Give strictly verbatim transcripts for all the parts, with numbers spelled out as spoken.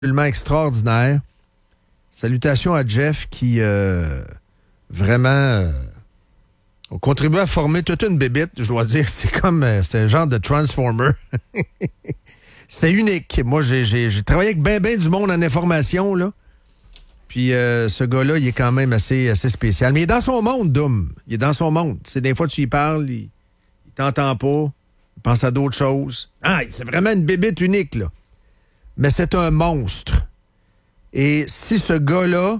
absolument extraordinaire. Salutations à Jeff qui, euh, vraiment, euh, a contribué à former toute une bébite, je dois dire. C'est comme, euh, c'est un genre de Transformer. C'est unique. Moi, j'ai, j'ai, j'ai travaillé avec ben, ben du monde en information, là. Puis euh, ce gars-là, il est quand même assez, assez spécial. Mais il est dans son monde, Dom. Il est dans son monde. Tu sais, des fois, tu y parles, il, il t'entend pas, il pense à d'autres choses. Ah, c'est vraiment une bébite unique, là. Mais c'est un monstre. Et si ce gars-là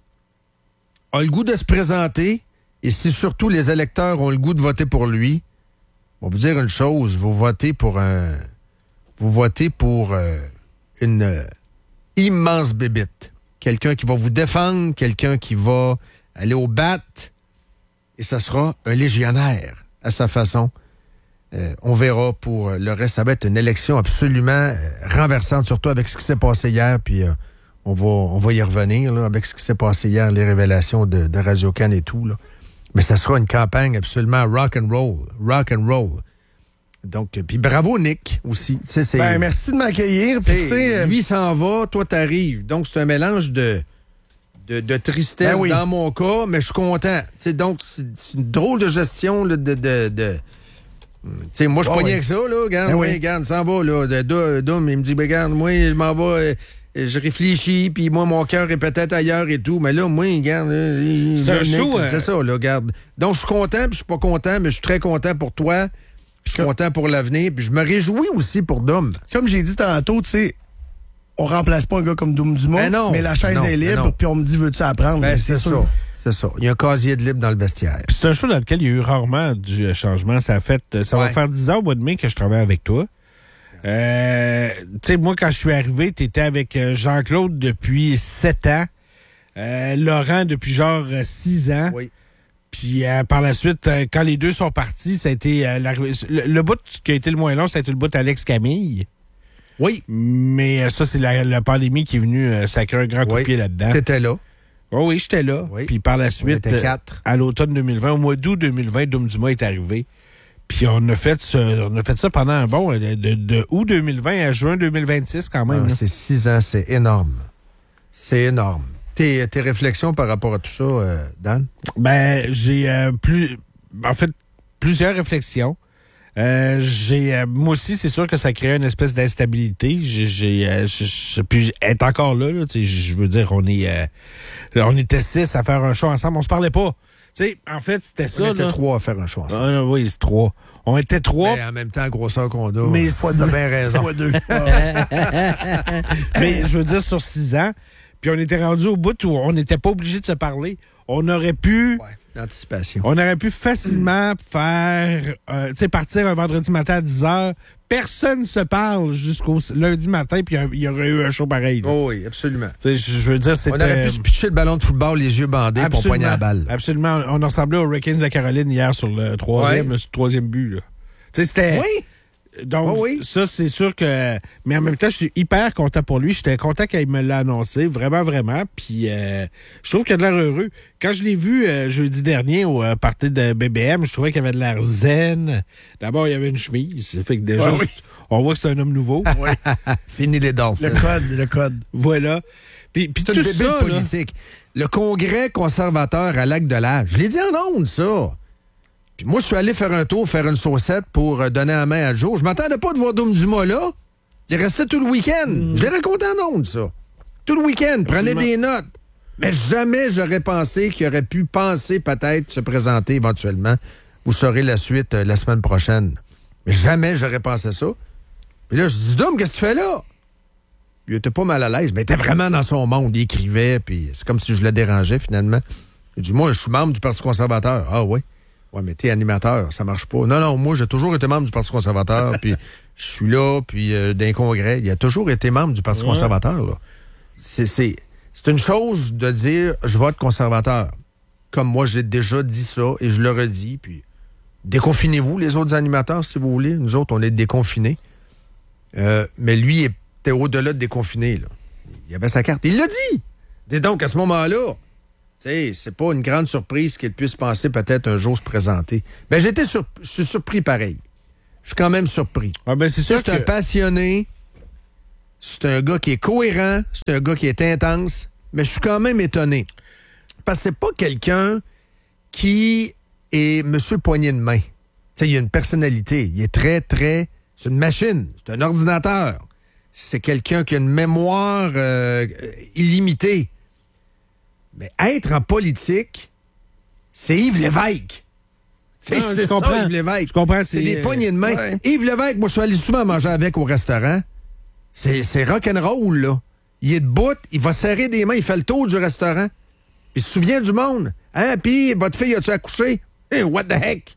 a le goût de se présenter, et si surtout les électeurs ont le goût de voter pour lui, on va vous dire une chose, vous votez pour un... Vous votez pour euh, une euh, immense bébite. Quelqu'un qui va vous défendre, quelqu'un qui va aller au bat, et ça sera un légionnaire à sa façon. Euh, on verra pour le reste. Ça va être une élection absolument euh, renversante, surtout avec ce qui s'est passé hier, puis euh, on va on va y revenir, là, avec ce qui s'est passé hier, les révélations de, de Radio-Can et tout, là. Mais ça sera une campagne absolument rock and roll, rock and roll. Donc, puis bravo Nick aussi. Tu sais, ben, merci de m'accueillir. Puis, tu sais, lui s'en va, toi t'arrives. Donc, c'est un mélange de, de, de tristesse ben oui. dans mon cas, mais je suis content. Tu sais, donc, c'est, c'est une drôle de gestion là, de... de, de tu sais, moi, je oh, pognais oui. avec ça, là. Regarde, ben oui. regarde, s'en va, là. Dom, il me dit, ben, regarde, moi, je m'en vais, je réfléchis, puis moi, mon cœur est peut-être ailleurs et tout. Mais là, moi, regarde, il, c'est un show. C'est euh... ça, là, regarde. Donc, je suis content, puis je suis pas content, mais je suis très content pour toi. Je suis content pour l'avenir, puis je me réjouis aussi pour Dom. Comme j'ai dit tantôt, tu sais, on remplace pas un gars comme Dom Dumas, ben non, mais la chaise non, est libre, puis on me dit, veux-tu apprendre? Ben, c'est, c'est ça. C'est ça. Il y a un casier de libre dans le vestiaire. Puis c'est un show dans lequel il y a eu rarement du changement. Ça a fait, ça ouais. va faire dix ans au mois de mai que je travaille avec toi. Euh, tu sais, moi, quand je suis arrivé, t'étais avec Jean-Claude depuis sept ans. Euh, Laurent depuis genre six ans. Oui. Puis euh, par la suite, euh, quand les deux sont partis, ça a été euh, la, le, le bout qui a été le moins long, ça a été le bout Alex Camille. Oui. Mais euh, ça, c'est la, la pandémie qui est venue euh, sacrer un grand coup de oui. pied là-dedans. T'étais là. Oh oui, j'étais là. Oui. Puis par la suite, euh, à l'automne deux mille vingt, au mois d'août deux mille vingt, Dom Dumas est arrivé. Puis on a fait ça, on a fait ça pendant un bon, de, de, de août deux mille vingt à juin deux mille vingt-six quand même. Ah, c'est six ans, c'est énorme. C'est énorme. Tes, tes réflexions par rapport à tout ça, euh, Dan? Ben, j'ai euh, plus, en fait, plusieurs réflexions. Euh, j'ai, euh, moi aussi, c'est sûr que ça crée une espèce d'instabilité. J'ai, j'ai, euh, puis être encore là, là, je veux dire, on est, euh, on était six à faire un show ensemble. On se parlait pas. Tu sais, en fait, c'était ça. On était là. trois à faire un show ensemble. Ah, oui, c'est trois. On était trois. Mais en même temps, la grosseur qu'on a. Mais fois de bien raison. Fois deux. Mais je veux dire, sur six ans. Puis on était rendu au bout où on n'était pas obligé de se parler. On aurait pu... Ouais, l'anticipation. On aurait pu facilement faire... Euh, tu sais, partir un vendredi matin à dix heures. Personne ne se parle jusqu'au lundi matin, puis il y aurait eu un show pareil. Oh oui, absolument. Tu sais, je veux dire, c'était... On aurait pu se pitcher le ballon de football, les yeux bandés, pour poigner la balle. Absolument. On a ressemblé aux Hurricanes de Caroline hier sur le troisième, ouais. le troisième but. Tu sais, c'était... Oui! Donc, oh oui. ça, c'est sûr que... Mais en même temps, je suis hyper content pour lui. J'étais content qu'il me l'ait annoncé, vraiment, vraiment. Puis, euh, je trouve qu'il a de l'air heureux. Quand je l'ai vu euh, jeudi dernier au euh, party de B B M, je trouvais qu'il avait de l'air zen. D'abord, il y avait une chemise. Ça fait que déjà, ouais, oui. on voit que c'est un homme nouveau. Ouais. Fini les dolphins. Le code, le code. Voilà. Puis, puis c'est tout une ça, politique. Là, le Congrès conservateur à Lac-de-L'Âge. Je l'ai dit en ondes, ça. Puis moi, je suis allé faire un tour, faire une saucette pour euh, donner la main à Joe. Je m'attendais pas de voir Dom Dumas là. Il restait tout le week-end. Mm. Je l'ai raconté en ondes, ça. Tout le week-end. Prenez des notes. Mais jamais j'aurais pensé qu'il aurait pu penser peut-être se présenter éventuellement. Vous saurez la suite euh, la semaine prochaine. Mais jamais j'aurais pensé ça. Puis là, je dis, Dom, qu'est-ce que tu fais là? Il était pas mal à l'aise. Mais il était vraiment dans son monde. Il écrivait, puis c'est comme si je le dérangeais finalement. Il dit, moi, je suis membre du Parti conservateur. Ah oui? Ouais, mais t'es animateur, ça marche pas. Non, non, moi, j'ai toujours été membre du Parti conservateur, puis je suis là, puis euh, d'un congrès. Il a toujours été membre du Parti ouais. conservateur, là. C'est, c'est, c'est une chose de dire, je vote conservateur. Comme moi, j'ai déjà dit ça, et je le redis, puis déconfinez-vous, les autres animateurs, si vous voulez. Nous autres, on est déconfinés. Euh, mais lui, il était au-delà de déconfiné, là. Il avait sa carte. Il l'a dit! Et donc, à ce moment-là... T'sais, c'est pas une grande surprise qu'il puisse penser peut-être un jour se présenter. Ben, j'étais sur... je suis surpris pareil. Je suis quand même surpris. Ah ben, c'est sûr c'est que... un passionné. C'est un gars qui est cohérent, c'est un gars qui est intense, mais je suis quand même étonné. Parce que c'est pas quelqu'un qui est monsieur poignée de main. Tu sais, il a une personnalité. Il est très, très... C'est une machine. C'est un ordinateur. C'est quelqu'un qui a une mémoire euh, illimitée. Mais être en politique, c'est Yves Lévesque. C'est, non, c'est ça, Yves Lévesque. Je comprends. C'est, c'est des poignées de main. Ouais. Yves Lévesque, moi, je suis allé souvent manger avec au restaurant. C'est, c'est rock'n'roll, là. Il est debout, il va serrer des mains, il fait le tour du restaurant. Il se souvient du monde. Hein? Puis, votre fille, as-tu accouché? Hey, what the heck?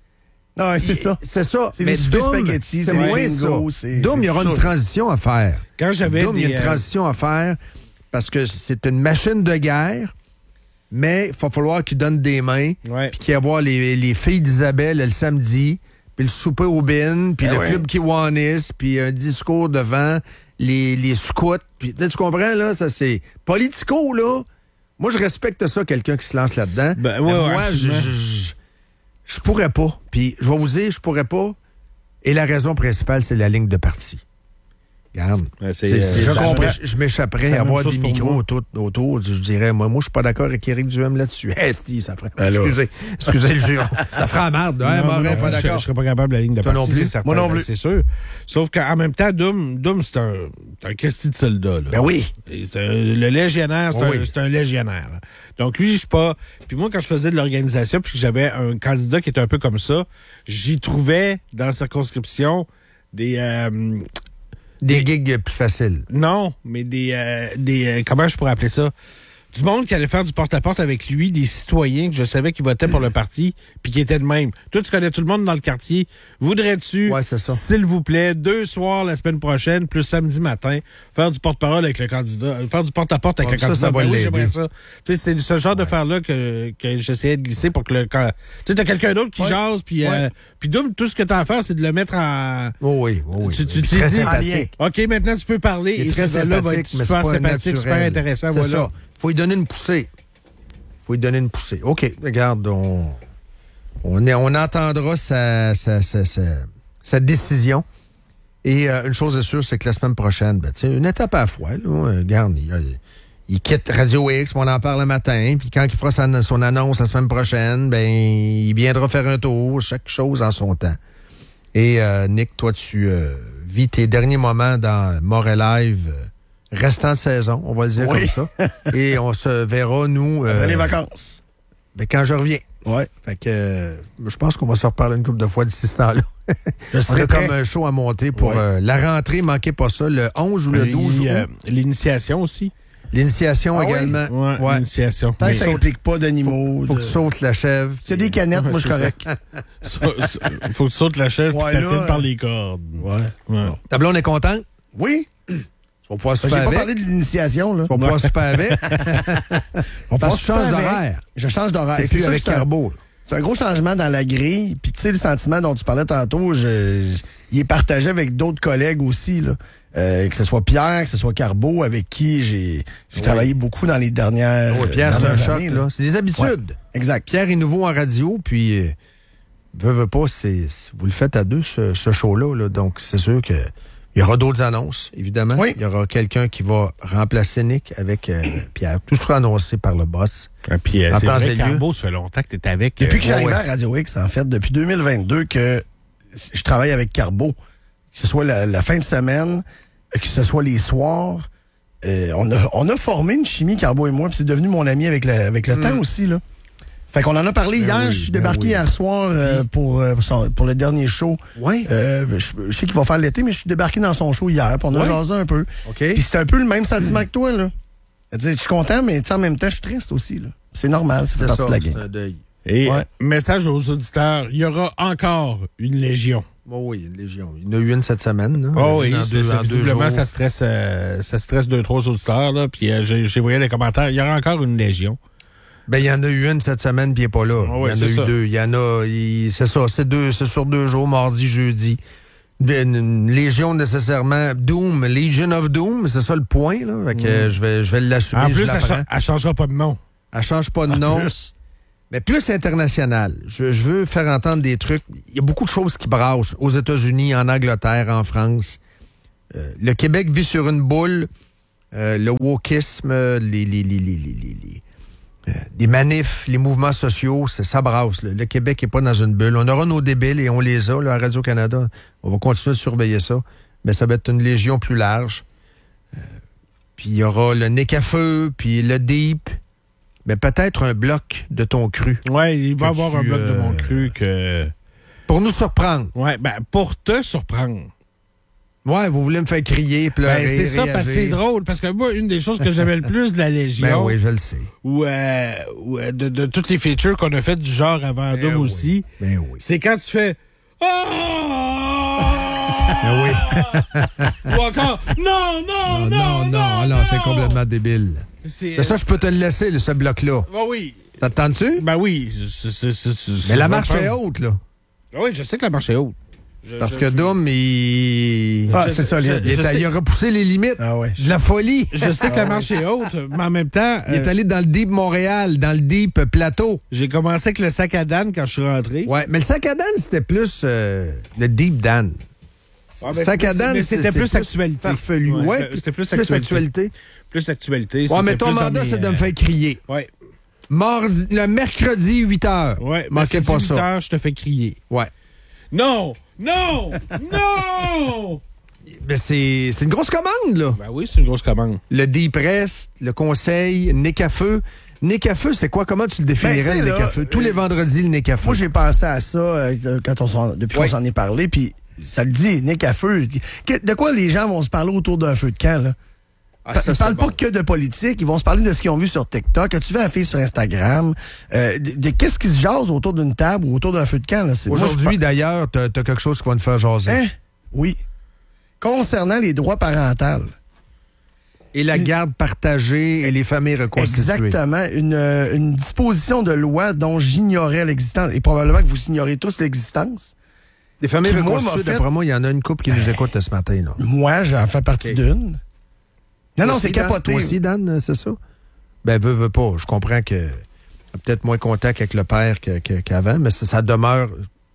Non, c'est il, ça. C'est ça. C'est mais des Doom, spaghettis, c'est moins bingo, ça. Doom, il y aura une transition à faire. Quand j'avais Doom, il y a une transition à faire parce que c'est une machine de guerre, mais il va falloir qu'il donne des mains, ouais. puis qu'il y ait les, les filles d'Isabelle le samedi, puis le souper au bin, puis ah le ouais. club Kiwanis, puis un discours devant les, les scouts. Puis, tu comprends, là? Ça, c'est politico, là. Moi, je respecte ça, quelqu'un qui se lance là-dedans. Ben, ouais, moi, ouais, je, je, je pourrais pas. Puis, je vais vous dire, je pourrais pas. Et la raison principale, c'est la ligne de parti. Regarde. Ouais, c'est, c'est, c'est, je, ça, je, je m'échapperais à avoir des micros autour, autour. Je dirais, moi, moi, je suis pas d'accord avec Éric Duhem là-dessus. Hey, si, ça ferait. Alors. Excusez, excusez le jeu. Ça ferait la merde. Ouais, non, non, pas d'accord. Je, je serais pas capable de la ligne de Toi parti. Non plus. C'est certain, moi non plus. C'est sûr. Sauf qu'en même temps, Doom, Doom c'est un, c'est un Christy de soldat. Là. Ben oui. C'est un, le légionnaire, c'est, oh un, oui. c'est un légionnaire. Là. Donc lui, je suis pas. Puis moi, quand je faisais de l'organisation, puis que j'avais un candidat qui était un peu comme ça, j'y trouvais dans la circonscription des. Euh, Des, des gigs plus faciles. Non, mais des... Euh, des euh, comment je pourrais appeler ça? Du monde qui allait faire du porte-à-porte avec lui, des citoyens que je savais qui votaient pour le parti, puis qui étaient de même. Toi, tu connais tout le monde dans le quartier. Voudrais-tu, ouais, c'est ça. s'il vous plaît, deux soirs la semaine prochaine, plus samedi matin, faire du porte-parole avec le candidat, faire du porte-à-porte avec bon, le ça, candidat? Ça ben oui, j'aimerais ça. Tu sais, c'est ce genre ouais. de faire-là que, que j'essayais de glisser pour que le... Tu sais, t'as quelqu'un d'autre qui ouais. jase, puis ouais. euh, puis tout ce que t'as à faire, c'est de le mettre en... Oh oui, oh oui. Tu, tu, tu dis, OK, maintenant, tu peux parler. Et ce gars-là va être super sympathique, super intéressant. C'est voilà. ça. Faut lui donner une poussée. Faut lui donner une poussée. OK, regarde, on, on, est, on entendra sa, sa, sa, sa, sa décision. Et euh, une chose est sûre, c'est que la semaine prochaine, ben, une étape à la fois, là, regarde, il, il quitte Radio X, on en parle le matin, puis quand il fera son, son annonce la semaine prochaine, ben il viendra faire un tour, chaque chose en son temps. Et euh, Nick, toi, tu euh, vis tes derniers moments dans Montréal Live euh, restant de saison, on va le dire oui. comme ça. Et on se verra, nous... Euh, les vacances. Ben, quand je reviens. Ouais. Fait que euh, je pense qu'on va se reparler une couple de fois d'ici ce temps-là. Je serait comme un show à monter pour ouais. euh, la rentrée, manquez pas ça, le onze ou le douze. Euh, l'initiation aussi. L'initiation ah également. Oui? Ouais, ouais. L'initiation. Tant que ça implique pas d'animaux. Faut, faut de... que tu sautes la chèvre. C'est des canettes, moi, je suis correct. Faut que tu sautes la chèvre ouais, et tu par les cordes. Ouais. ouais. Bon. Ta blonde est contente? Oui. Tu vas pouvoir super J'ai avec. pas parlé de l'initiation, là. Tu vas pouvoir super avec. On Parce que tu changes d'horaire. Je change d'horaire. C'est plus avec Carbo. C'est un gros changement dans la grille. Puis, tu sais, le sentiment dont tu parlais tantôt, je, je, il est partagé avec d'autres collègues aussi, là. Euh, que ce soit Pierre, que ce soit Carbo, avec qui j'ai, j'ai oui. travaillé beaucoup dans les dernières années. Oui, Pierre, c'est un choc, là. là. C'est des habitudes. Ouais, exact. Pierre est nouveau en radio, puis, euh, veut, veut pas, c'est, vous le faites à deux, ce, ce show-là, là. Donc, c'est sûr que il y aura d'autres annonces, évidemment. Oui. Il y aura quelqu'un qui va remplacer Nick avec euh, Pierre. Tout sera annoncé par le boss. Et puis, euh, c'est vrai, Carbo, ça fait longtemps que tu es avec. Depuis euh, que j'arrive ouais. à Radio X, en fait, depuis deux mille vingt-deux, que je travaille avec Carbo. Que ce soit la, la fin de semaine, que ce soit les soirs. Euh, on, a, on a formé une chimie, Carbo et moi, puis c'est devenu mon ami avec, la, avec le mm. temps aussi, là. Fait qu'on en a parlé ben hier. Oui, je suis ben débarqué oui. hier soir euh, pour, euh, pour, son, pour le dernier show. Oui. Euh, je, je sais qu'il va faire l'été, mais je suis débarqué dans son show hier. Puis on a oui. jasé un peu. OK. Puis c'était un peu le même sentiment mmh. que toi, là. Je suis content, mais en même temps, je suis triste aussi, là. C'est normal, ça fait partie de la game. C'est un deuil. Et ouais. message aux auditeurs, il y aura encore une légion. Oh oui, une légion. Il y en a eu une cette semaine. Là. Oh oui, c'est, c'est, visiblement, ça stresse, euh, ça stresse deux, trois auditeurs. Là, puis euh, j'ai, j'ai voyé les commentaires. Il y aura encore une légion. Ben, il y en a eu une cette semaine, puis il n'est pas là. Oh oui, il y en a ça. eu deux. Il y en a, il, c'est ça, c'est deux, c'est sur deux jours, mardi, jeudi. Une, une légion nécessairement. Doom, Legion of Doom, c'est ça le point, là. Fait que mm. je vais, je vais l'assumer. En plus, je elle, cha- elle changera pas de nom. Elle change pas de nom. Plus. Mais plus international. Je, je veux faire entendre des trucs. Il y a beaucoup de choses qui brassent aux États-Unis, en Angleterre, en France. Euh, le Québec vit sur une boule. Euh, le wokisme, les, les, les, les, les, les, euh, les manifs, les mouvements sociaux, ça, ça brasse. Là. Le Québec n'est pas dans une bulle. On aura nos débiles et on les a là, à Radio-Canada. On va continuer de surveiller ça. Mais ça va être une légion plus large. Euh, puis il y aura le nez à feu, puis le deep. Mais peut-être un bloc de ton cru. Oui, il va y avoir tu, un bloc euh, de mon cru que... Pour nous surprendre. Oui, ben pour te surprendre. Ouais, vous voulez me faire crier, pleurer, Ben, c'est ça, réagir. parce que c'est drôle. Parce que moi, une des choses que j'aimais le plus de la Légion... Ben oui, je le sais. Ou, euh, ou euh, de, de toutes les features qu'on a faites du genre avant Ben Dôme oui. aussi, Ben oui. c'est quand tu fais... Oh! Ben oui. Ou encore... Non, non, non, non, non, non, non, c'est complètement débile. C'est, Mais ça, je peux te le laisser, là, ce bloc-là. Ben oui. Ça te tente-tu? Ben oui. c'est- c'est- c'est- c'est- Mais la je vais marche le est prendre. haute, là. Ah oui, je sais que la marche est haute. Je- Parce je- que je- Dom, il... Ah, je- c'est solide. il, est je à- sais- il a repoussé les limites Ah ouais. de la folie. Je sais que la marche est haute, mais en même temps, Il est euh, allé dans le Deep Montréal, dans le Deep Plateau. j'ai commencé avec le sac à Dan quand je suis rentré. Ouais, mais le sac à Dan, c'était plus euh, le Deep Dan. Ah, ben, sac à c'est- Dan, mais c'est- c'était c'est plus actualité. farfelu. Ouais, Ouais, c'était- c'était plus plus actualité. actualité. Plus actualité. Ouais, c'était mais ton plus dans mandat, mes, c'est de euh, me faire crier. Ouais. Mardi, le mercredi, huit heures. Ouais. Manquez pas ça. huit heures, je te fais crier. Ouais. Non! Non! Non! Ben, c'est c'est une grosse commande, là. Ben oui, c'est une grosse commande. Le Deep Rest, le conseil, Nick à feu. Nick à feu, c'est quoi? Comment tu le définirais, Ben, tu sais, le Nick là, à feu? Tous euh, les vendredis, le Nick à feu. Moi, j'ai pensé à ça euh, quand on s'en- depuis Oui. qu'on s'en est parlé, puis ça le dit, Nick à feu. Que- De quoi les gens vont se parler autour d'un feu de camp, là? Ah, Ils ça, ne c'est parlent bon. pas que de politique, ils vont se parler de ce qu'ils ont vu sur TikTok. As-tu vu la fille sur Instagram? Euh, de, de qu'est-ce qui se jase autour d'une table ou autour d'un feu de camp? Là? C'est- moi, je Aujourd'hui, d'ailleurs, t'as as quelque chose qui va nous faire jaser. Hein? Oui. Concernant les droits parentaux. Et la garde partagée et les familles reconstituées. Exactement. Une, euh, une disposition de loi dont j'ignorais l'existence. Et probablement que vous ignorez tous l'existence. Les familles Qui, moi, reconstituées, m'a fait- d'après moi, il y en a une couple qui nous écoute ce matin. Là. Moi, j'en fais partie Ok. d'une. Non, non, Toi c'est aussi, Dan? capoté. Toi aussi, Dan, c'est ça? Ben, veux, veux pas. Je comprends que t'as peut-être moins contact avec le père que- que- qu'avant, mais ça, ça demeure.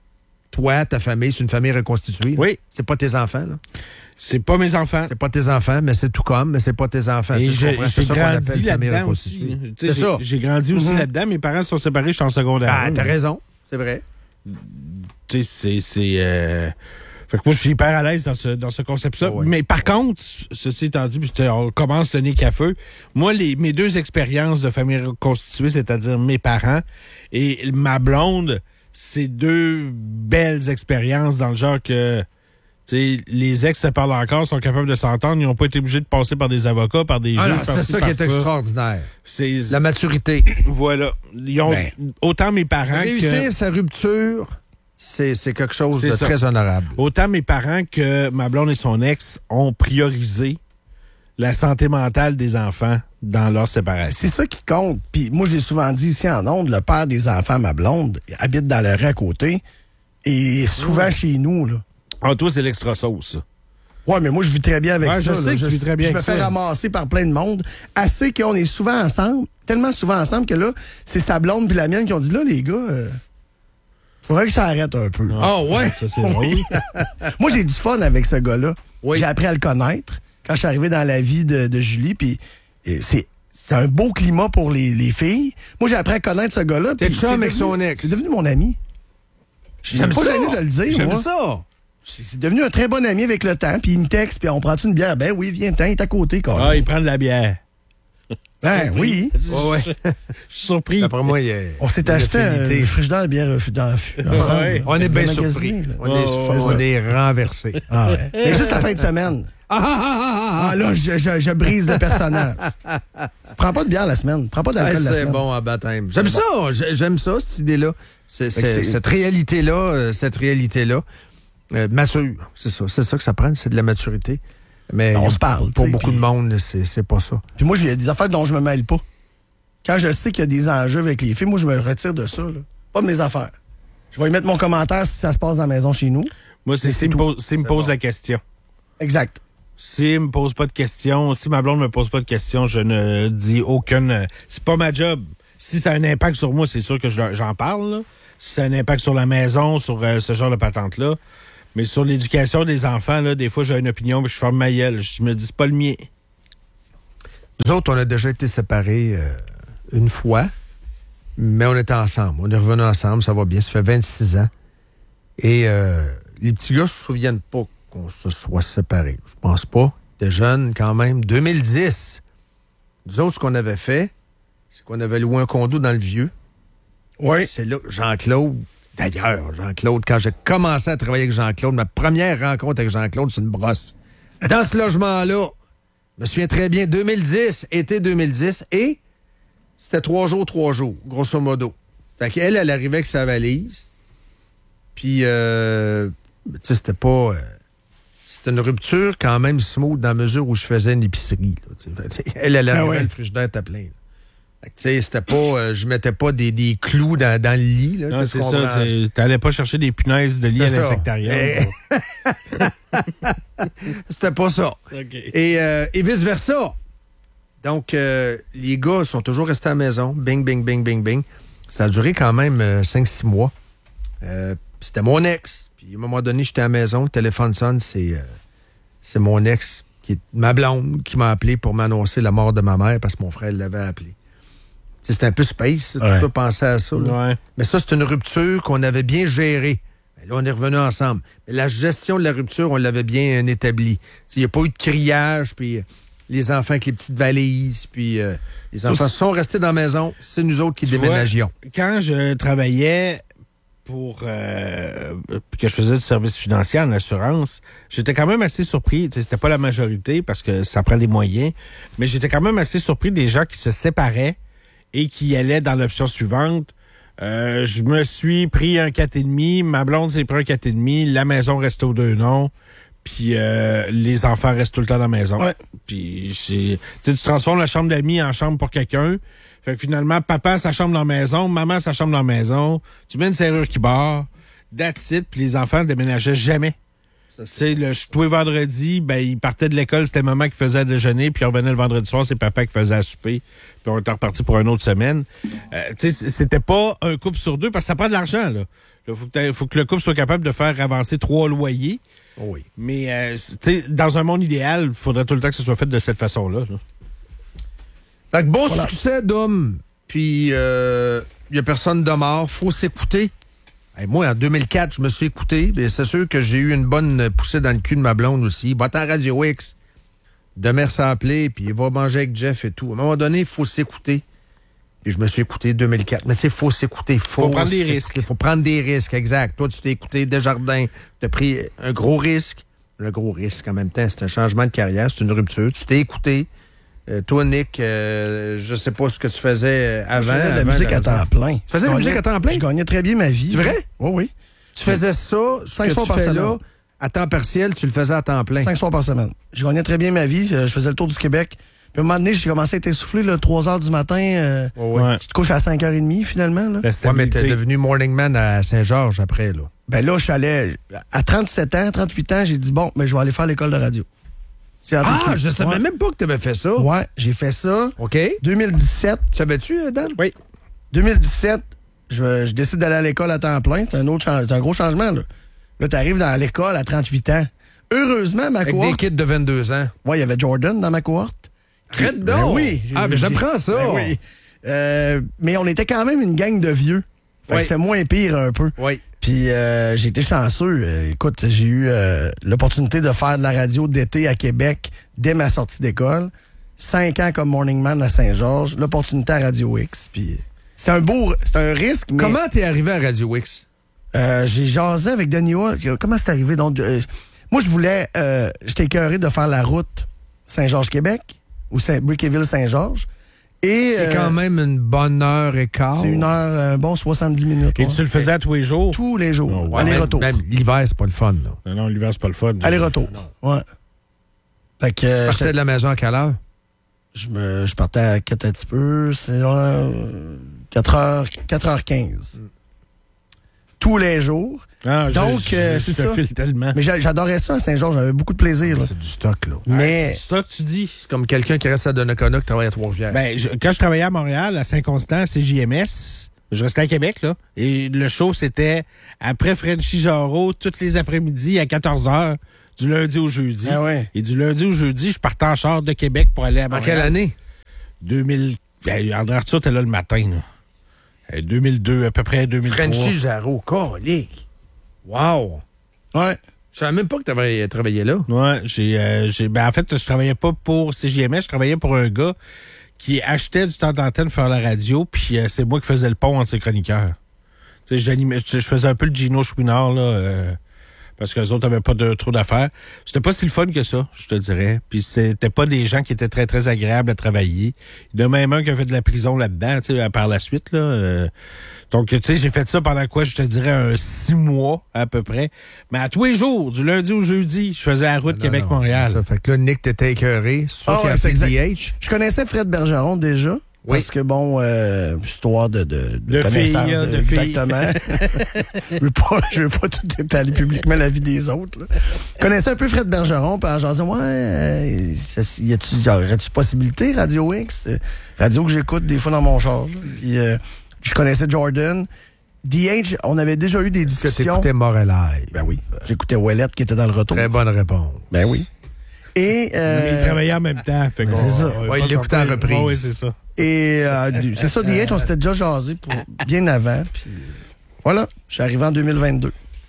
Toi, ta famille, c'est une famille reconstituée. Oui. C'est pas tes enfants, là. C'est pas mes enfants. C'est pas tes enfants, mais c'est tout comme, mais c'est pas tes enfants. Et Tu sais, j'ai comprends? C'est j'ai ça qu'on grandi appelle famille là-dedans aussi. reconstituée. Tu sais, C'est j'ai- ça. J'ai grandi aussi Mhm. là-dedans. Mes parents sont séparés, je suis en secondaire. Ah, un, t'as mais- raison. C'est vrai. Tu sais, c'est. c'est, euh, Fait que moi, je suis hyper à l'aise dans ce, dans ce concept-là. Oh oui. Mais par contre, ceci étant dit, puis tu sais, on commence le nez à feu. Moi, les, mes deux expériences de famille reconstituée, c'est-à-dire mes parents et ma blonde, c'est deux belles expériences dans le genre que tu sais, les ex se parlent encore, sont capables de s'entendre. Ils n'ont pas été obligés de passer par des avocats, par des Ah, juges. non, par c'est ci, ça par qui est extraordinaire. C'est La maturité. voilà. Ils ont Ben, autant mes parents Réussir que sa rupture, c'est c'est quelque chose C'est de ça. très honorable. autant mes parents que ma blonde et son ex ont priorisé la santé mentale des enfants dans leur séparation. C'est ça qui compte. Puis moi, j'ai souvent dit ici en ondes, le père des enfants, ma blonde, habite dans le rue à côté et souvent chez nous, là. Ah, toi, c'est l'extra sauce. ça. Ouais, mais moi, je vis très bien avec Ouais, ça. je sais là. que tu vis très bien Je me avec fais ça. ramasser par plein de monde. Assez qu'on est souvent ensemble, tellement souvent ensemble que là, c'est sa blonde puis la mienne qui ont dit, là, les gars, euh, faudrait que ça arrête un peu. Ah ouais? Ça, c'est drôle. Oui. Moi, j'ai du fun avec ce gars-là. Oui. J'ai appris à le connaître quand je suis arrivé dans la vie de, de Julie, puis euh, c'est... C'est un beau climat pour les, les filles. Moi, j'ai appris à connaître ce gars-là. T'es puis chum c'est avec devenu- son ex. C'est devenu mon ami. J'aime pas gêné de le dire, J'aime moi. ça. C'est c'est devenu un très bon ami avec le temps. Puis il me texte, puis on prend-tu une bière? Ben oui, viens, t'en, il est à côté, quoi. Ah, ils prennent de la bière. Ben oui. Ouais, ouais. Je suis surpris. D'après moi, il y a. On s'est il y a acheté un affinité. frigidaire de bière euh, dans, ensemble. Ouais. On est bien Magasiné, surpris. là. On est, Oh, on ouais. est renversé. Ah ouais. Mais juste la fin de semaine. Ah, ah, ah, ah, Ah là, je, je, je brise le personnage. Prends pas de bière la semaine. Prends pas ah. d'alcool la C'est semaine. bon à baptême. J'aime ça. J'ai- J'aime ça, cette idée-là. C'est- Fait que c'est- c'est- Cette réalité-là, euh, cette réalité-là, euh, mature. C'est ça. C'est ça que ça prend, c'est de la maturité. Mais On se parle, pour tu sais, beaucoup puis- de monde, c'est c'est pas ça. Puis moi, il y a des affaires dont je me mêle pas. Quand je sais qu'il y a des enjeux avec les filles, moi, je me retire de ça. Là. Pas de mes affaires. Je vais y mettre mon commentaire si ça se passe dans la maison chez nous. Moi, c'est Mais s'il c'est me tout. pose, s'il me pose bon. la question. Exact. S'il me pose pas de questions, si ma blonde me pose pas de questions, je ne dis aucune. C'est pas ma job. Si ça a un impact sur moi, c'est sûr que je- j'en parle. Là. Si ça a un impact sur la maison, sur euh, ce genre de patente-là, Mais sur l'éducation des enfants, là, des fois, j'ai une opinion, mais je ferme ma gueule. Je me dis, c'est pas le mien. Nous autres, on a déjà été séparés euh, une fois, mais on était ensemble. On est revenus ensemble, ça va bien. Ça fait vingt-six ans. Et euh, les petits gars se souviennent pas qu'on se soit séparés. Je pense pas. Ils étaient jeunes quand même. deux mille dix, nous autres, ce qu'on avait fait, c'est qu'on avait loué un condo dans le Vieux. Oui. C'est là, Jean-Claude, d'ailleurs, Jean-Claude, quand j'ai commencé à travailler avec Jean-Claude, ma première rencontre avec Jean-Claude, c'est une brosse. Dans ce logement-là, je me souviens très bien, deux mille dix, été deux mille dix, et c'était trois jours, trois jours, grosso modo. Fait qu'elle, elle arrivait avec sa valise, puis, euh, tu sais, c'était pas... Euh, c'était une rupture quand même smooth dans la mesure où je faisais une épicerie. Là, t'sais. Elle, elle arrivait, ah ouais. Le frigidaire était plein. Tu sais, c'était pas... Euh, je mettais pas des, des clous dans, dans le lit. Là, non, c'est ça. T'allais pas chercher des punaises de lit c'est à l'insectarium. C'était pas ça. Okay. Et, euh, et vice-versa. Donc, euh, les gars sont toujours restés à la maison. Bing, bing, bing, bing, bing. Ça a duré quand même euh, cinq six mois. Euh, c'était mon ex. Puis, à un moment donné, j'étais à la maison. Le téléphone sonne. C'est, euh, c'est mon ex, qui est ma blonde, qui m'a appelé pour m'annoncer la mort de ma mère parce que mon frère l'avait appelé. C'était un peu space, ouais. Tout ça, penser à ça. Ouais. Mais ça, c'est une rupture qu'on avait bien gérée. Mais là, on est revenus ensemble. Mais la gestion de la rupture, on l'avait bien établie. Il n'y a pas eu de criage, puis euh, les enfants avec les petites valises, puis euh, les enfants sont restés dans la maison. C'est nous autres qui tu déménagions. Vois, quand je travaillais pour euh, que je faisais du service financier en assurance, j'étais quand même assez surpris. C'était pas la majorité parce que ça prend des moyens, mais j'étais quand même assez surpris des gens qui se séparaient et qui allaient dans l'option suivante. Euh, je me suis pris un quatre virgule cinq, ma blonde s'est pris un quatre virgule cinq, la maison reste aux deux noms, puis euh, les enfants restent tout le temps dans la maison. Ouais. Puis tu transformes la chambre d'amis en chambre pour quelqu'un. Fait que finalement, papa sa chambre dans la maison, maman sa chambre dans la maison, tu mets une serrure qui barre, that's it, puis les enfants ne déménageaient jamais. Tu sais, le tous les vendredis, ben, ils partaient de l'école, c'était maman qui faisait à déjeuner, puis ils revenaient le vendredi soir, c'est papa qui faisait à souper, puis on était reparti pour une autre semaine. Euh, tu sais, c'était pas un couple sur deux, parce que ça prend de l'argent, là. Il faut, faut que le couple soit capable de faire avancer trois loyers. Oui. Mais, euh, tu sais, dans un monde idéal, il faudrait tout le temps que ce soit fait de cette façon-là. Là. Fait que bon voilà. Succès d'homme, puis il euh, y a personne de mort, faut s'écouter. Hey, moi, en deux mille quatre, je me suis écouté. C'est sûr que j'ai eu une bonne poussée dans le cul de ma blonde aussi. Va-t'en à Radio X. Demain, ça appelé, puis il va manger avec Jeff et tout. À un moment donné, il faut s'écouter. Et je me suis écouté deux mille quatre. Mais tu sais, il faut s'écouter. Il faut, faut prendre des risques. Il faut prendre des risques, exact. Toi, tu t'es écouté Desjardins. Tu as pris un gros risque. Le gros risque, en même temps, c'est un changement de carrière. C'est une rupture. Tu t'es écouté. Euh, toi, Nick, euh, je sais pas ce que tu faisais avant. Je faisais de la avant musique la... à temps plein. Tu faisais de la musique à temps plein? Je gagnais très bien ma vie. C'est vrai? Oui, oui. Tu faisais ça, cinq fois par semaine. Là, à temps partiel, tu le faisais à temps plein. Cinq fois par semaine. Je gagnais très bien ma vie. Je faisais le tour du Québec. Puis à un moment donné, j'ai commencé à être essoufflé, là, trois heures du matin. Euh, oh, ouais. Tu te couches à cinq heures trente, finalement. Là. Ouais, mais t'es devenu morning man à Saint-Georges après, là. Ben là, je suis allé... À trente-sept ans, trente-huit ans, j'ai dit, bon, mais je vais aller faire l'école de radio. Ah, je savais ouais. même pas que tu avais fait ça. Ouais, j'ai fait ça. OK. deux mille dix-sept. Tu savais-tu, Dan? Oui. deux mille dix-sept, je, je décide d'aller à l'école à temps plein. C'est un, autre, c'est un gros changement, là. Là, tu arrives dans l'école à trente-huit ans. Heureusement, ma Avec cohorte... Avec des kids de vingt-deux ans. Ouais, il y avait Jordan dans ma cohorte. Arrête donc! Ben oui. Ah, mais j'apprends ça. Ben oui. Euh, mais on était quand même une gang de vieux. Fait oui. que c'était moins pire un peu. Oui. Puis euh, j'ai été chanceux. Euh, écoute, j'ai eu euh, l'opportunité de faire de la radio d'été à Québec dès ma sortie d'école. Cinq ans comme morning man à Saint-Georges. L'opportunité à Radio X. Puis c'est un beau, c'est un risque. Mais... Comment t'es arrivé à Radio X? Euh, j'ai jasé avec Denis Hall. Comment c'est arrivé? Donc, euh, moi, je voulais... Euh, j'étais écœuré de faire la route Saint-Georges-Québec ou Brickeville-Saint-Georges. Et c'est euh, quand même une bonne heure et quart. C'est une heure, un bon soixante-dix minutes. Et ouais. tu le faisais à tous les jours? Tous les jours. Oh, wow. Aller-retour. Même, même l'hiver, c'est pas le fun, là. Non, non, l'hiver, c'est pas le fun. Aller-retour. Ouais. Fait que, tu partais de la maison à quelle heure? Je, me, je partais à quatre un petit peu. C'est euh, quatre heures, quatre heures quinze. Mm. Tous les jours. Ah, donc, je, euh, je, c'est je ça. file tellement. Mais j'adorais ça à Saint-Georges. J'avais beaucoup de plaisir. Là. C'est du stock, là. Mais... Ah, c'est du stock, tu dis? C'est comme quelqu'un qui reste à Donnacona qui travaille à Trois-Rivières. Ben, je, quand je travaillais à Montréal, à Saint-Constant, à C J M S, Je restais à Québec, là. Et le show, c'était après Frenchy Jarreau, tous les après-midi à quatorze heures, du lundi au jeudi. Ah ouais. Et du lundi au jeudi, je partais en char de Québec pour aller à En Montréal. quelle année? deux mille... Ben, André Arthur était là le matin, là. Euh, deux mille deux, à peu près deux mille trois. Frenchy Jarreau, colique. Wow! Ouais. Je savais même pas que tu avais travaillé là. Ouais, j'ai, euh, j'ai, ben en fait, je travaillais pas pour C J M S, je travaillais pour un gars qui achetait du temps d'antenne pour faire la radio, puis euh, c'est moi qui faisais le pont entre ses chroniqueurs. Tu sais, j'animais, je je faisais un peu le Gino Chouinard, là, euh, parce que les autres avaient pas de, trop d'affaires. C'était pas si le fun que ça, je te dirais. Puis c'était pas des gens qui étaient très, très agréables à travailler. Il y en a même un qui a fait de la prison là-dedans, tu sais, par la suite, là. Euh, donc, tu sais, j'ai fait ça pendant quoi, je te dirais, un six mois, à peu près. Mais à tous les jours, du lundi au jeudi, je faisais la route Non, Québec-Montréal. non, ça fait que là, Nick, t'étais écœuré. C'est sûr Ah qu'il ouais, a c'est appelé exact. D H. Je connaissais Fred Bergeron déjà. Oui. Parce que, bon, euh, histoire de, de, De connaissance, filles, de- de filles. exactement. je veux pas, je veux pas tout étaler publiquement la vie des autres. Là. Je connaissais un peu Fred Bergeron, puis j'en disais, ouais, euh, ça, y a-tu, y aurait-tu possibilité, Radio X? Euh, Radio que j'écoute des fois dans mon char. là. Puis, euh, je connaissais Jordan. D H, on avait déjà eu des Est-ce que discussions. t'écoutais Morelai? Ben oui. J'écoutais Ouellette qui était dans le retour. Très bonne réponse. Ben oui. Et, euh, Il travaillait en même temps. Fait qu'on- c'est ça. on est Ouais, pas il l'écoutait en certain. reprise. Ouais, oui, c'est ça. Et euh, du- c'est ça, D H, on s'était déjà jasé pour bien avant. Puis voilà, je suis arrivé en deux mille vingt-deux.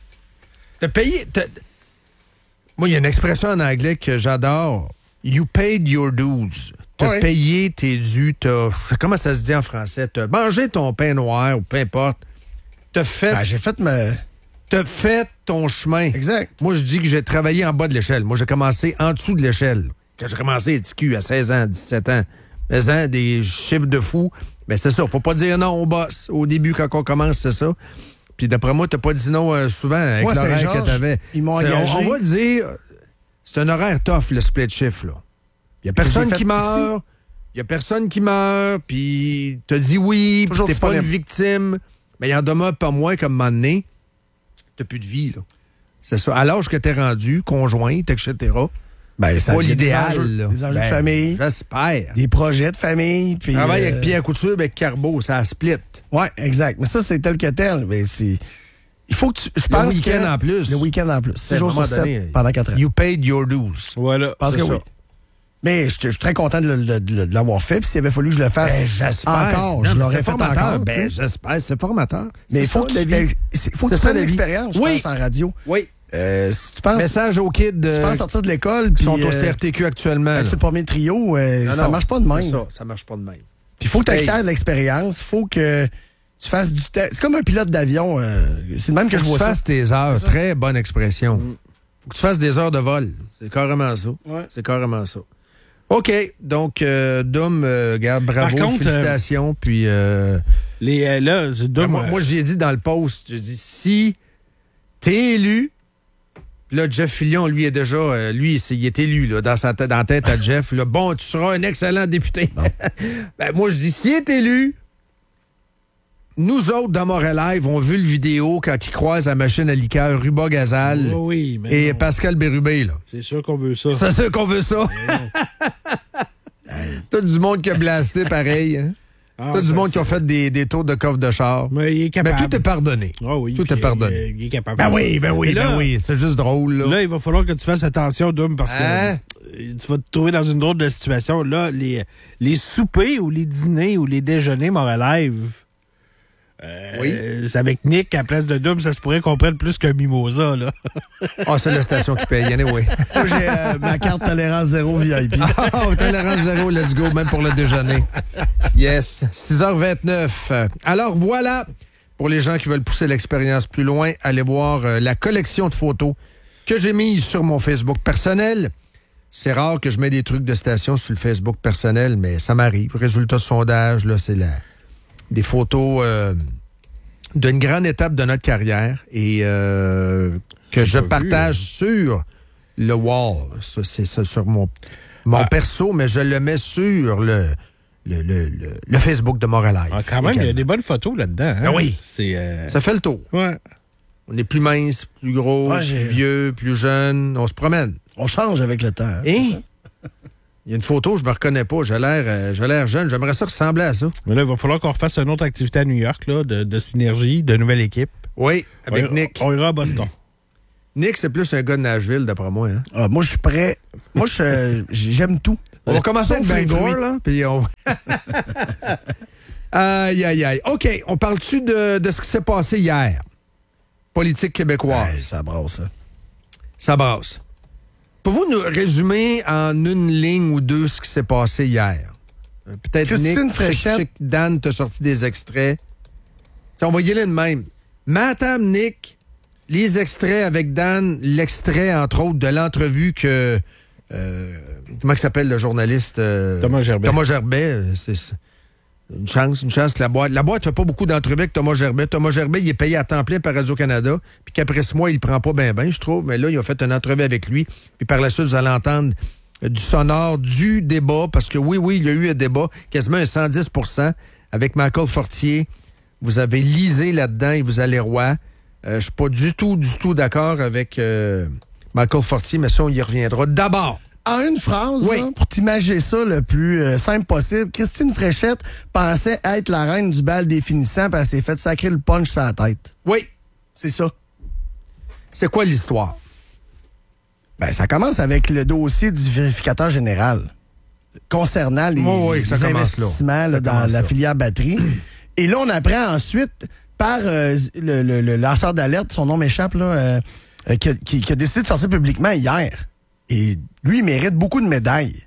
T'as payé. t'as- Moi, il y a une expression en anglais que j'adore. You paid your dues. T'as Ouais. payé tes dus. T'as... Comment ça se dit en français? T'as mangé ton pain noir ou peu importe. T'as fait, Ben, j'ai fait ma... t'as fait ton chemin. Exact. Moi, je dis que j'ai travaillé en bas de l'échelle. Moi, j'ai commencé en dessous de l'échelle. Quand j'ai commencé à T Q à seize ans, dix-sept ans, seize ans, des chiffres de fou. Mais c'est ça. Faut pas dire non au boss. Au début, quand on commence, c'est ça. Puis d'après moi, t'as pas dit non euh, souvent avec Moi, l'horaire Saint-Georges, que t'avais. ils m'ont C'est- engagé. On, on va le dire, c'est un horaire tough, le split shift, là. Il y a personne J'ai fait qui meurt. Il y a personne qui meurt. Puis t'as dit oui. Puis Toujours t'es pas une disponible. victime. Mais il en demeure pas moins comme un moment donné. T'as plus de vie, là. C'est ça. À l'âge que t'es rendu, conjointe, et cetera. Ben, ça Pas il y a des l'idéal, enjeux, là. des enjeux Ben, de famille, J'espère. des projets de famille. Puis, Travaille euh, avec Pierre Couture, avec Carbo, ça a split. Ouais, exact. Mais ça, c'est tel que tel. Mais c'est... Il faut que tu... Je Le pense week-end que- en plus. Le week-end en plus. C'est six jours à un sur moment sept donné, pendant quatre ans. You paid your dues. Voilà. Parce que c'est oui. ça. Mais je je suis très content de, le- de- de l'avoir fait. Puis s'il avait fallu que je le fasse Ben, j'espère. encore, Non, je mais l'aurais c'est fait formateur. encore. Ben, tu sais. j'espère, c'est formateur. Mais il C'est faut ça, que tu la vie. il faut que C'est tu ça, prennes la vie. l'expérience, je Oui. pense, en radio. Oui. Euh, si tu penses, Message aux kids tu euh, penses sortir de l'école, qui puis sont au euh, C R T Q actuellement. avec là. ce premier trio, euh, Non, ça non, marche pas de même. C'est ça, ça marche pas de même. Puis il faut que tu Hey. acquières de l'expérience. Il faut que tu fasses du temps. C'est comme un pilote d'avion. euh, c'est le même que Faut je que vois tu ça. fasses tes heures. C'est ça. Très bonne expression. Faut que tu fasses des heures de vol. C'est carrément ça. Ouais. C'est carrément ça. OK. Donc, euh, Dom, euh, garde, bravo, Par contre, félicitations. Puis, euh, Les, euh, là, c'est ben, Dom, moi, euh, moi j'ai dit dans le post, j'ai dit, si t'es élu, puis là, Jeff Fillion, lui, est déjà, euh, lui, c'est- il est élu, là, dans, sa tête, dans la tête à Jeff. Là, bon, tu seras un excellent député. ben, moi, je dis, s'il est élu, nous autres, dans Montréal Live, on vu le vidéo quand il croise la machine à liqueur Ruba Gazal oui, oui, mais et non. Pascal Bérubé, là. C'est sûr qu'on veut ça. C'est sûr qu'on veut ça. T'as du monde qui a blasté pareil. Hein? Ah, T'as du ça, monde qui a c'est- fait des, des tours de coffre de char. Mais il est Mais capable. tout est pardonné. Ah oui, tout puis, est pardonné. euh, il est capable. Ben de oui, ça. ben oui, Mais là, ben oui. C'est juste drôle, là. Là, il va falloir que tu fasses attention, Dom, parce que Hein? euh, tu vas te trouver dans une drôle de situation. Là, les, les soupers ou les dîners ou les déjeuners Montréal Live, euh, Oui. c'est avec Nick à la place de Dom, ça se pourrait qu'on prenne plus qu'un mimosa, là. Ah, c'est la station qui paye, anyway. Moi, j'ai euh, ma carte tolérance zéro V I P. Ah, tolérance zéro, let's go, même pour le déjeuner. Yes, six heures vingt-neuf. Euh, Alors voilà, pour les gens qui veulent pousser l'expérience plus loin, allez voir euh, la collection de photos que j'ai mise sur mon Facebook personnel. C'est rare que je mets des trucs de station sur le Facebook personnel, mais ça m'arrive. Résultat de sondage, là, c'est la, des photos euh, d'une grande étape de notre carrière et euh, que je pas vu, partage sur le wall. Ça, c'est ça sur mon, mon Ah. perso, mais je le mets sur le, le, le, le, le Facebook de Montréal Live. Ah, quand même, il y a également. des bonnes photos là-dedans. Hein? Ah oui. C'est. euh, Ça fait le tour. Ouais. On est plus mince, plus gros, Ouais, plus j'ai- vieux, plus jeune. On se promène. On change avec le temps. hein, Hein? c'est ça? Il y a une photo, je me reconnais pas. J'ai l'air, euh, j'ai l'air jeune. J'aimerais ça ressembler à ça. Mais là, il va falloir qu'on refasse une autre activité à New York, là, de, de synergie, de nouvelle équipe. Oui, avec on, Nick. On ira à Boston. Nick, c'est plus un gars de Nashville, d'après moi. Hein? Ah, moi, je suis prêt. Moi, je, euh, j'aime tout. On va commencer Sauf avec les Bangor, fruits. là, puis on... aïe, aïe, aïe. OK, on parle-tu de, de ce qui s'est passé hier? Politique québécoise. Ouais, ça brasse, ça. Ça brasse. Pouvez-vous nous résumer en une ligne ou deux ce qui s'est passé hier? Euh, Peut-être Christine Nick, Fréchette. je sais- je sais que Dan t'a sorti des extraits. T'sais, on va y aller de même. Madame Nick, les extraits avec Dan, l'extrait, entre autres, de l'entrevue que... euh, comment il s'appelle le journaliste? euh, Thomas Gerbet. Thomas Gerbet. euh, C'est, c'est une chance, une chance que la boîte... La boîte fait pas beaucoup d'entrevues avec Thomas Gerbet. Thomas Gerbet, il est payé à temps plein par Radio-Canada, puis qu'après ce mois, il le prend pas bien, bien, je trouve. Mais là, ils ont fait une entrevue avec lui, puis par la suite, vous allez entendre euh, du sonore, du débat, parce que oui, oui, il y a eu un débat, quasiment un cent dix pour cent avec Michael Fortier. Vous avez lisé là-dedans et vous allez roi. Euh, je suis pas du tout, du tout d'accord avec euh, Michael Fortier, mais ça, on y reviendra. D'abord, En une phrase, Oui. là, pour t'imaginer ça le plus euh, simple possible, Christine Fréchette pensait être la reine du bal des finissants, puis elle s'est fait sacrer le punch sur la tête. oui, C'est ça. c'est quoi l'histoire? Ben, ça commence avec le dossier du vérificateur général concernant les, Oui, oui, les ça commence là. investissements là, Ça dans commence la là. filière batterie. Et là, on apprend ensuite par euh, le, le- le lanceur d'alerte, son nom m'échappe, là, euh, euh, qui, a, qui- qui a décidé de sortir publiquement hier. Et lui, il mérite beaucoup de médailles.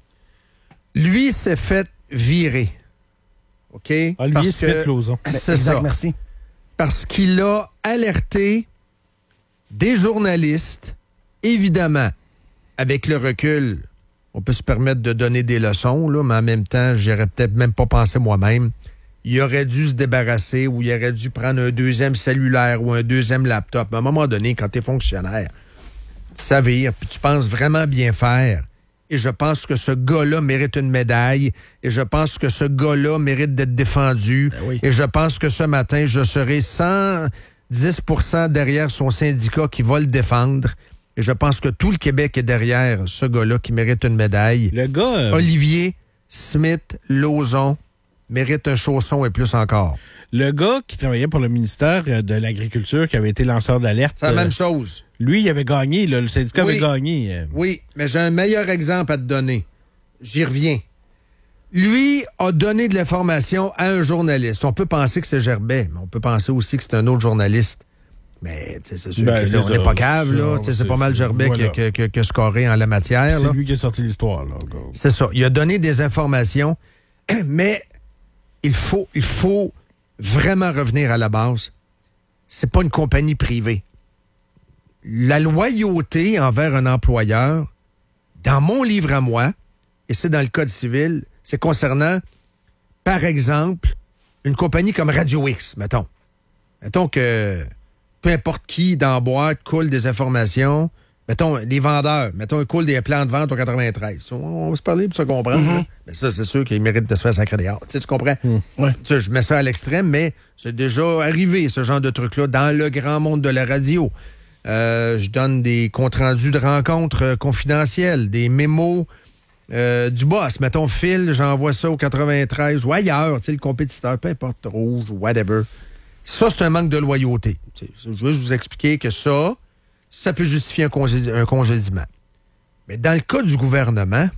Lui s'est fait virer. OK? Olivier Parce Smith que- Lauzon. C'est Exact, ça. merci. Parce qu'il a alerté des journalistes, évidemment, avec le recul, on peut se permettre de donner des leçons, là, mais en même temps, j'aurais peut-être même pas pensé moi-même. Il aurait dû se débarrasser ou il aurait dû prendre un deuxième cellulaire ou un deuxième laptop. À un moment donné, quand tu es fonctionnaire, tu savires, puis tu penses vraiment bien faire. Et je pense que ce gars-là mérite une médaille. Et je pense que ce gars-là mérite d'être défendu. Ben oui. Et je pense que ce matin, je serai cent dix pour cent derrière son syndicat qui va le défendre. Et je pense que tout le Québec est derrière ce gars-là qui mérite une médaille. Le gars, euh, Olivier Smith Lauzon mérite un chausson et plus encore. le gars qui travaillait pour le ministère euh, de l'Agriculture, qui avait été lanceur d'alerte, C'est la euh, même chose. lui, il avait gagné. Là, le syndicat Oui. avait gagné. euh. Oui, mais j'ai un meilleur exemple à te donner. J'y reviens. Lui a donné de l'information à un journaliste. On peut penser que c'est Gerbet, mais on peut penser aussi que c'est un autre journaliste. Mais tu sais, c'est sûr Ben, que c'est là, on ça, n'est pas cave, c'est là. ça, Tu sais, c'est c'est- pas mal c'est- Gerbet voilà. qui, a- qui a- qui a scoré en la matière. C'est là. lui qui a sorti l'histoire. Là, gars. C'est ça. Il a donné des informations, mais il faut, il faut vraiment revenir à la base. C'est pas une compagnie privée. La loyauté envers un employeur, dans mon livre à moi, et c'est dans le Code civil, c'est concernant, par exemple, une compagnie comme Radio X, mettons. Mettons que peu importe qui dans la boîte coule des informations. Mettons, les vendeurs, mettons, ils coulent des plans de vente au quatre-vingt-treize. On, on va se parler pour se comprendre. là. Mais ça, c'est sûr qu'ils méritent de se faire sacrer dehors. Tu sais, tu comprends? Ouais. Tu sais, je mets ça à l'extrême, mais c'est déjà arrivé, ce genre de truc-là, dans le grand monde de la radio. Euh, je donne des comptes rendus de rencontres euh, confidentielles, des mémos euh, du boss. Mettons, Phil, j'envoie ça au quatre-vingt-treize ou ailleurs, tu sais, le compétiteur, peu importe, rouge ou whatever. Ça, c'est un manque de loyauté. Tu sais, je veux juste vous expliquer que ça, ça peut justifier un, congé- un congédiement. Mais dans le cas du gouvernement,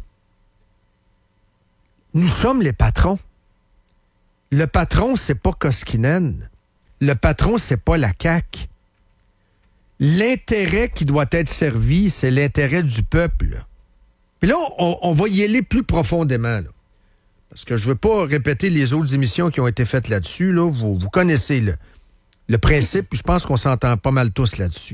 nous sommes les patrons. Le patron, c'est pas Koskinen. Le patron, c'est pas la C A Q. L'intérêt qui doit être servi, c'est l'intérêt du peuple. Puis là, on, on va y aller plus profondément. Là. Parce que je veux pas répéter les autres émissions qui ont été faites là-dessus. Là. Vous, vous connaissez le, le principe, puis je pense qu'on s'entend pas mal tous là-dessus.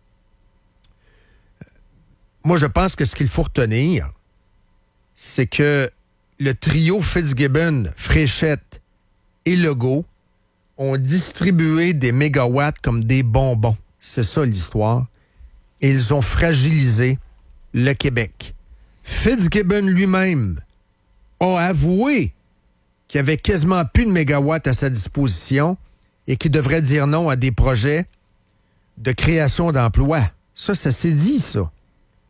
Moi, je pense que ce qu'il faut retenir, c'est que le trio Fitzgibbon, Fréchette et Legault ont distribué des mégawatts comme des bonbons. C'est ça l'histoire. Et ils ont fragilisé le Québec. Fitzgibbon lui-même a avoué qu'il n'y avait quasiment plus de mégawatts à sa disposition et qu'il devrait dire non à des projets de création d'emplois. Ça, ça s'est dit, ça.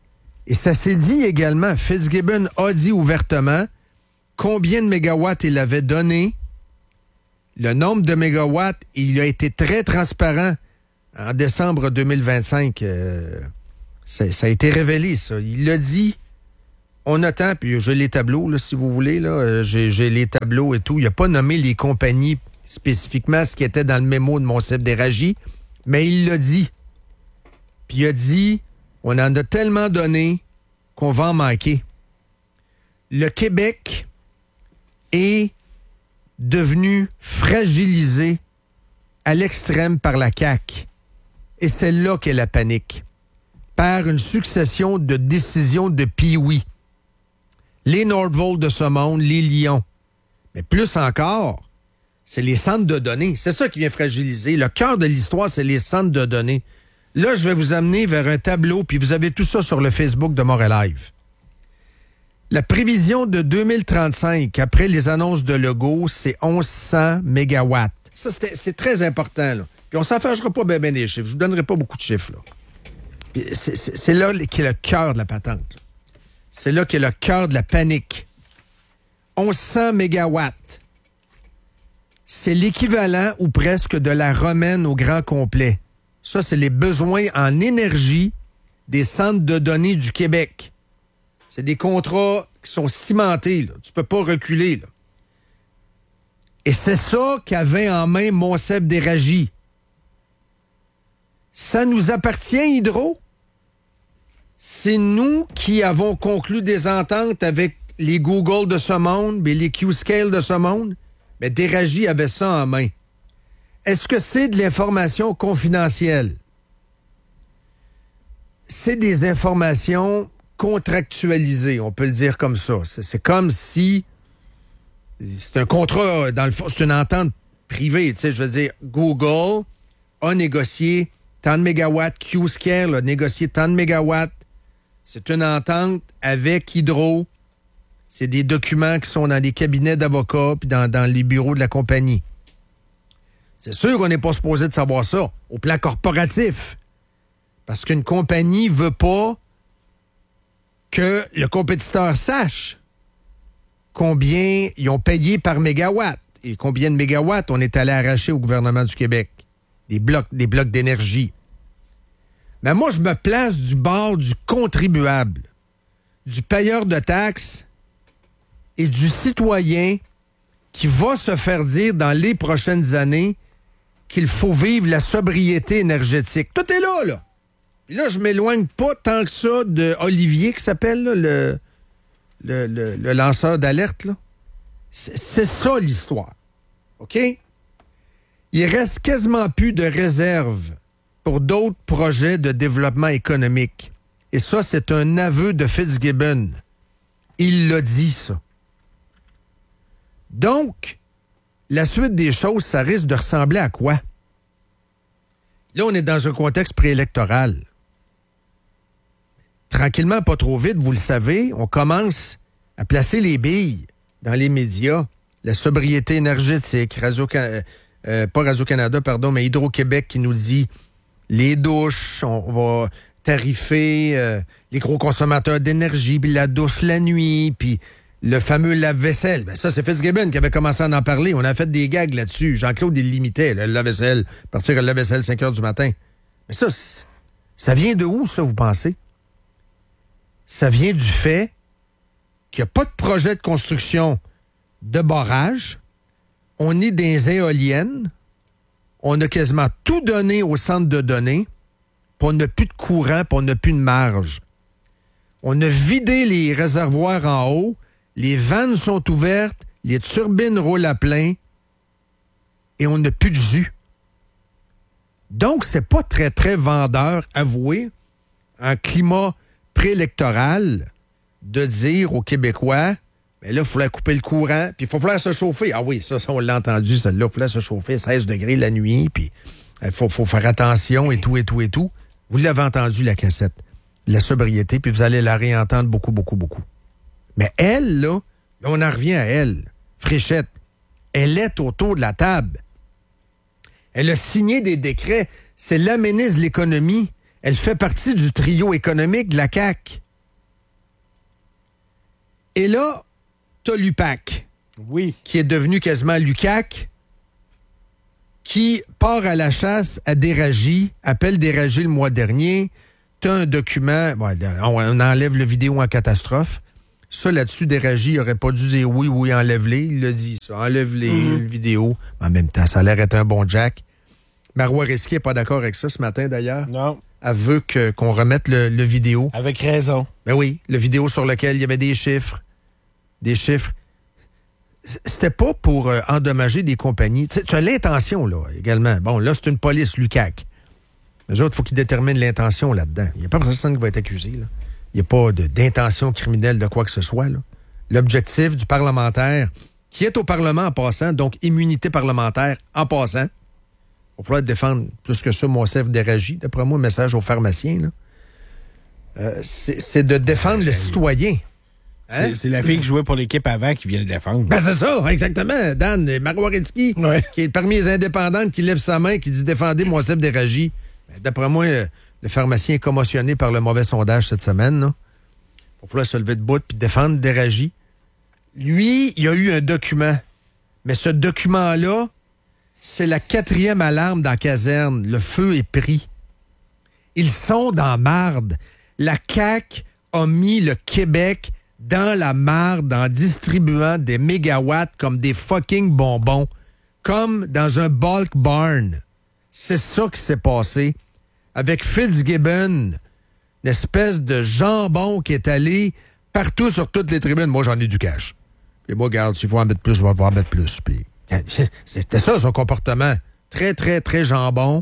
Et ça s'est dit également, Fitzgibbon a dit ouvertement combien de mégawatts il avait donné, le nombre de mégawatts, il a été très transparent en décembre deux mille vingt-cinq. Euh, ça, ça a été révélé, ça. Il l'a dit, on attend, puis j'ai les tableaux, là, si vous voulez, là, j'ai, j'ai les tableaux et tout. Il n'a pas nommé les compagnies spécifiquement, ce qui était dans le mémo de Monsef Déragi, mais il l'a dit. Puis il a dit, on en a tellement donné qu'on va en manquer. Le Québec est devenu fragilisé à l'extrême par la C A Q. Et c'est là qu'est la panique. Par une succession de décisions de pee-wee. Les Nordvolt de ce monde, les Lions. Mais plus encore, c'est les centres de données. C'est ça qui vient fragiliser. Le cœur de l'histoire, c'est les centres de données. Là, je vais vous amener vers un tableau, puis vous avez tout ça sur le Facebook de Montréal Live. La prévision de deux mille trente-cinq, après les annonces de Legault, c'est mille cent mégawatts. Ça, c'est, c'est très important, là. Puis on s'en fâchera pas bien ben des chiffres. Je vous donnerai pas beaucoup de chiffres, là. Puis c'est, c'est, c'est là qu'est le cœur de la patente. Là. C'est là qu'est le cœur de la panique. mille cent mégawatts. C'est l'équivalent ou presque de la romaine au grand complet. Ça, c'est les besoins en énergie des centres de données du Québec. C'est des contrats qui sont cimentés, là. Tu peux pas reculer, là. Et c'est ça qu'avait en main Monsef Déragi. Ça nous appartient, Hydro. C'est nous qui avons conclu des ententes avec les Google de ce monde, et les Qscale de ce monde. Mais Déragi avait ça en main. Est-ce que c'est de l'information confidentielle? C'est des informations contractualisées, on peut le dire comme ça. C'est, c'est comme si c'est un contrat, dans le fond, c'est une entente privée. Tu sais, je veux dire, Google a négocié tant de mégawatts, Qscale a négocié tant de mégawatts. C'est une entente avec Hydro. C'est des documents qui sont dans les cabinets d'avocats puis dans, dans les bureaux de la compagnie. C'est sûr qu'on n'est pas supposé de savoir ça au plan corporatif. Parce qu'une compagnie ne veut pas que le compétiteur sache combien ils ont payé par mégawatt et combien de mégawatts on est allé arracher au gouvernement du Québec. Des blocs, des blocs d'énergie. Mais moi, je me place du bord du contribuable, du payeur de taxes et du citoyen qui va se faire dire dans les prochaines années qu'il faut vivre la sobriété énergétique. Tout est là, là. Puis là, je m'éloigne pas tant que ça de Olivier, qui s'appelle là, le, le, le, le lanceur d'alerte. Là. C'est, c'est ça l'histoire. OK? Il reste quasiment plus de réserves pour d'autres projets de développement économique. Et ça, c'est un aveu de Fitzgibbon. Il l'a dit, ça. Donc, la suite des choses, ça risque de ressembler à quoi? Là, on est dans un contexte préélectoral. Tranquillement, pas trop vite, vous le savez, on commence à placer les billes dans les médias. La sobriété énergétique, Radio euh, pas Radio-Canada, pardon, mais Hydro-Québec qui nous dit les douches, on va tarifer euh, les gros consommateurs d'énergie, puis la douche la nuit, puis le fameux lave-vaisselle. Ben ça, c'est Fitzgibbon qui avait commencé à en parler. On a fait des gags là-dessus. Jean-Claude, il limitait le lave-vaisselle, partir le lave-vaisselle cinq heures du matin. Mais ça, ça vient de où, ça, vous pensez? Ça vient du fait qu'il n'y a pas de projet de construction de barrage. On est des éoliennes. On a quasiment tout donné au centre de données. Puis on n'a plus de courant, puis on n'a plus de marge. On a vidé les réservoirs en haut. Les vannes sont ouvertes. Les turbines roulent à plein. Et on n'a plus de jus. Donc, c'est pas très, très vendeur, avoué, un climat préélectoral de dire aux Québécois, mais là, il faudrait couper le courant, puis il faut falloir se chauffer. Ah oui, ça, ça on l'a entendu, celle-là, il faudrait se chauffer à seize degrés la nuit, puis il faut, faut faire attention et tout, et tout, et tout. Vous l'avez entendu, la cassette, la sobriété, puis vous allez la réentendre beaucoup, beaucoup, beaucoup. Mais elle, là, on en revient à elle, Fréchette, elle est autour de la table. Elle a signé des décrets. C'est la ministre de l'Économie. Elle fait partie du trio économique de la C A Q. Et là, t'as l'U P A C. Oui. Qui est devenu quasiment l'U C A C, qui part à la chasse à Déragi, appelle Déragi le mois dernier. T'as un document, bon, on enlève le vidéo en catastrophe. Ça, là-dessus, Déragi n'aurait pas dû dire oui, oui, enlève-les. Il l'a dit, ça, enlève-les, mm-hmm. le vidéo. En même temps, ça a l'air d'être un bon Jack. Marois Risky n'est pas d'accord avec ça ce matin, d'ailleurs. Non. Elle veut que, qu'on remette le, le vidéo. Avec raison. Ben oui, le vidéo sur lequel il y avait des chiffres. Des chiffres. C'était pas pour euh, endommager des compagnies. Tu sais, tu as l'intention, là, également. Bon, là, c'est une police, l'U C A C. Les autres, il faut qu'ils déterminent l'intention là-dedans. Il n'y a pas personne qui va être accusé, là. Il n'y a pas de, d'intention criminelle de quoi que ce soit, là. L'objectif du parlementaire, qui est au Parlement en passant, donc immunité parlementaire en passant, il va falloir défendre plus que ça, Monsef Déragi, d'après moi, message aux pharmaciens, là. Euh, c'est, c'est de défendre le citoyen. Hein? C'est, c'est la fille qui jouait pour l'équipe avant qui vient le défendre. Ben c'est ça, exactement. Dan Marois Risky, ouais. qui est parmi les indépendantes, qui lève sa main et qui dit « Défendez Monsef Déragi ». D'après moi, le pharmacien est commotionné par le mauvais sondage cette semaine. Là. Il va falloir se lever debout et défendre Déragi. Lui, il y a eu un document. Mais ce document-là, c'est la quatrième alarme dans la caserne. Le feu est pris. Ils sont dans marde. La C A Q a mis le Québec dans la marde en distribuant des mégawatts comme des fucking bonbons. Comme dans un bulk barn. C'est ça qui s'est passé avec Fitzgibbon, une espèce de jambon qui est allé partout sur toutes les tribunes. Moi, j'en ai du cash. Et moi, regarde, s'il faut en mettre plus, je vais en mettre plus. Puis, c'était ça, son comportement. Très, très, très jambon.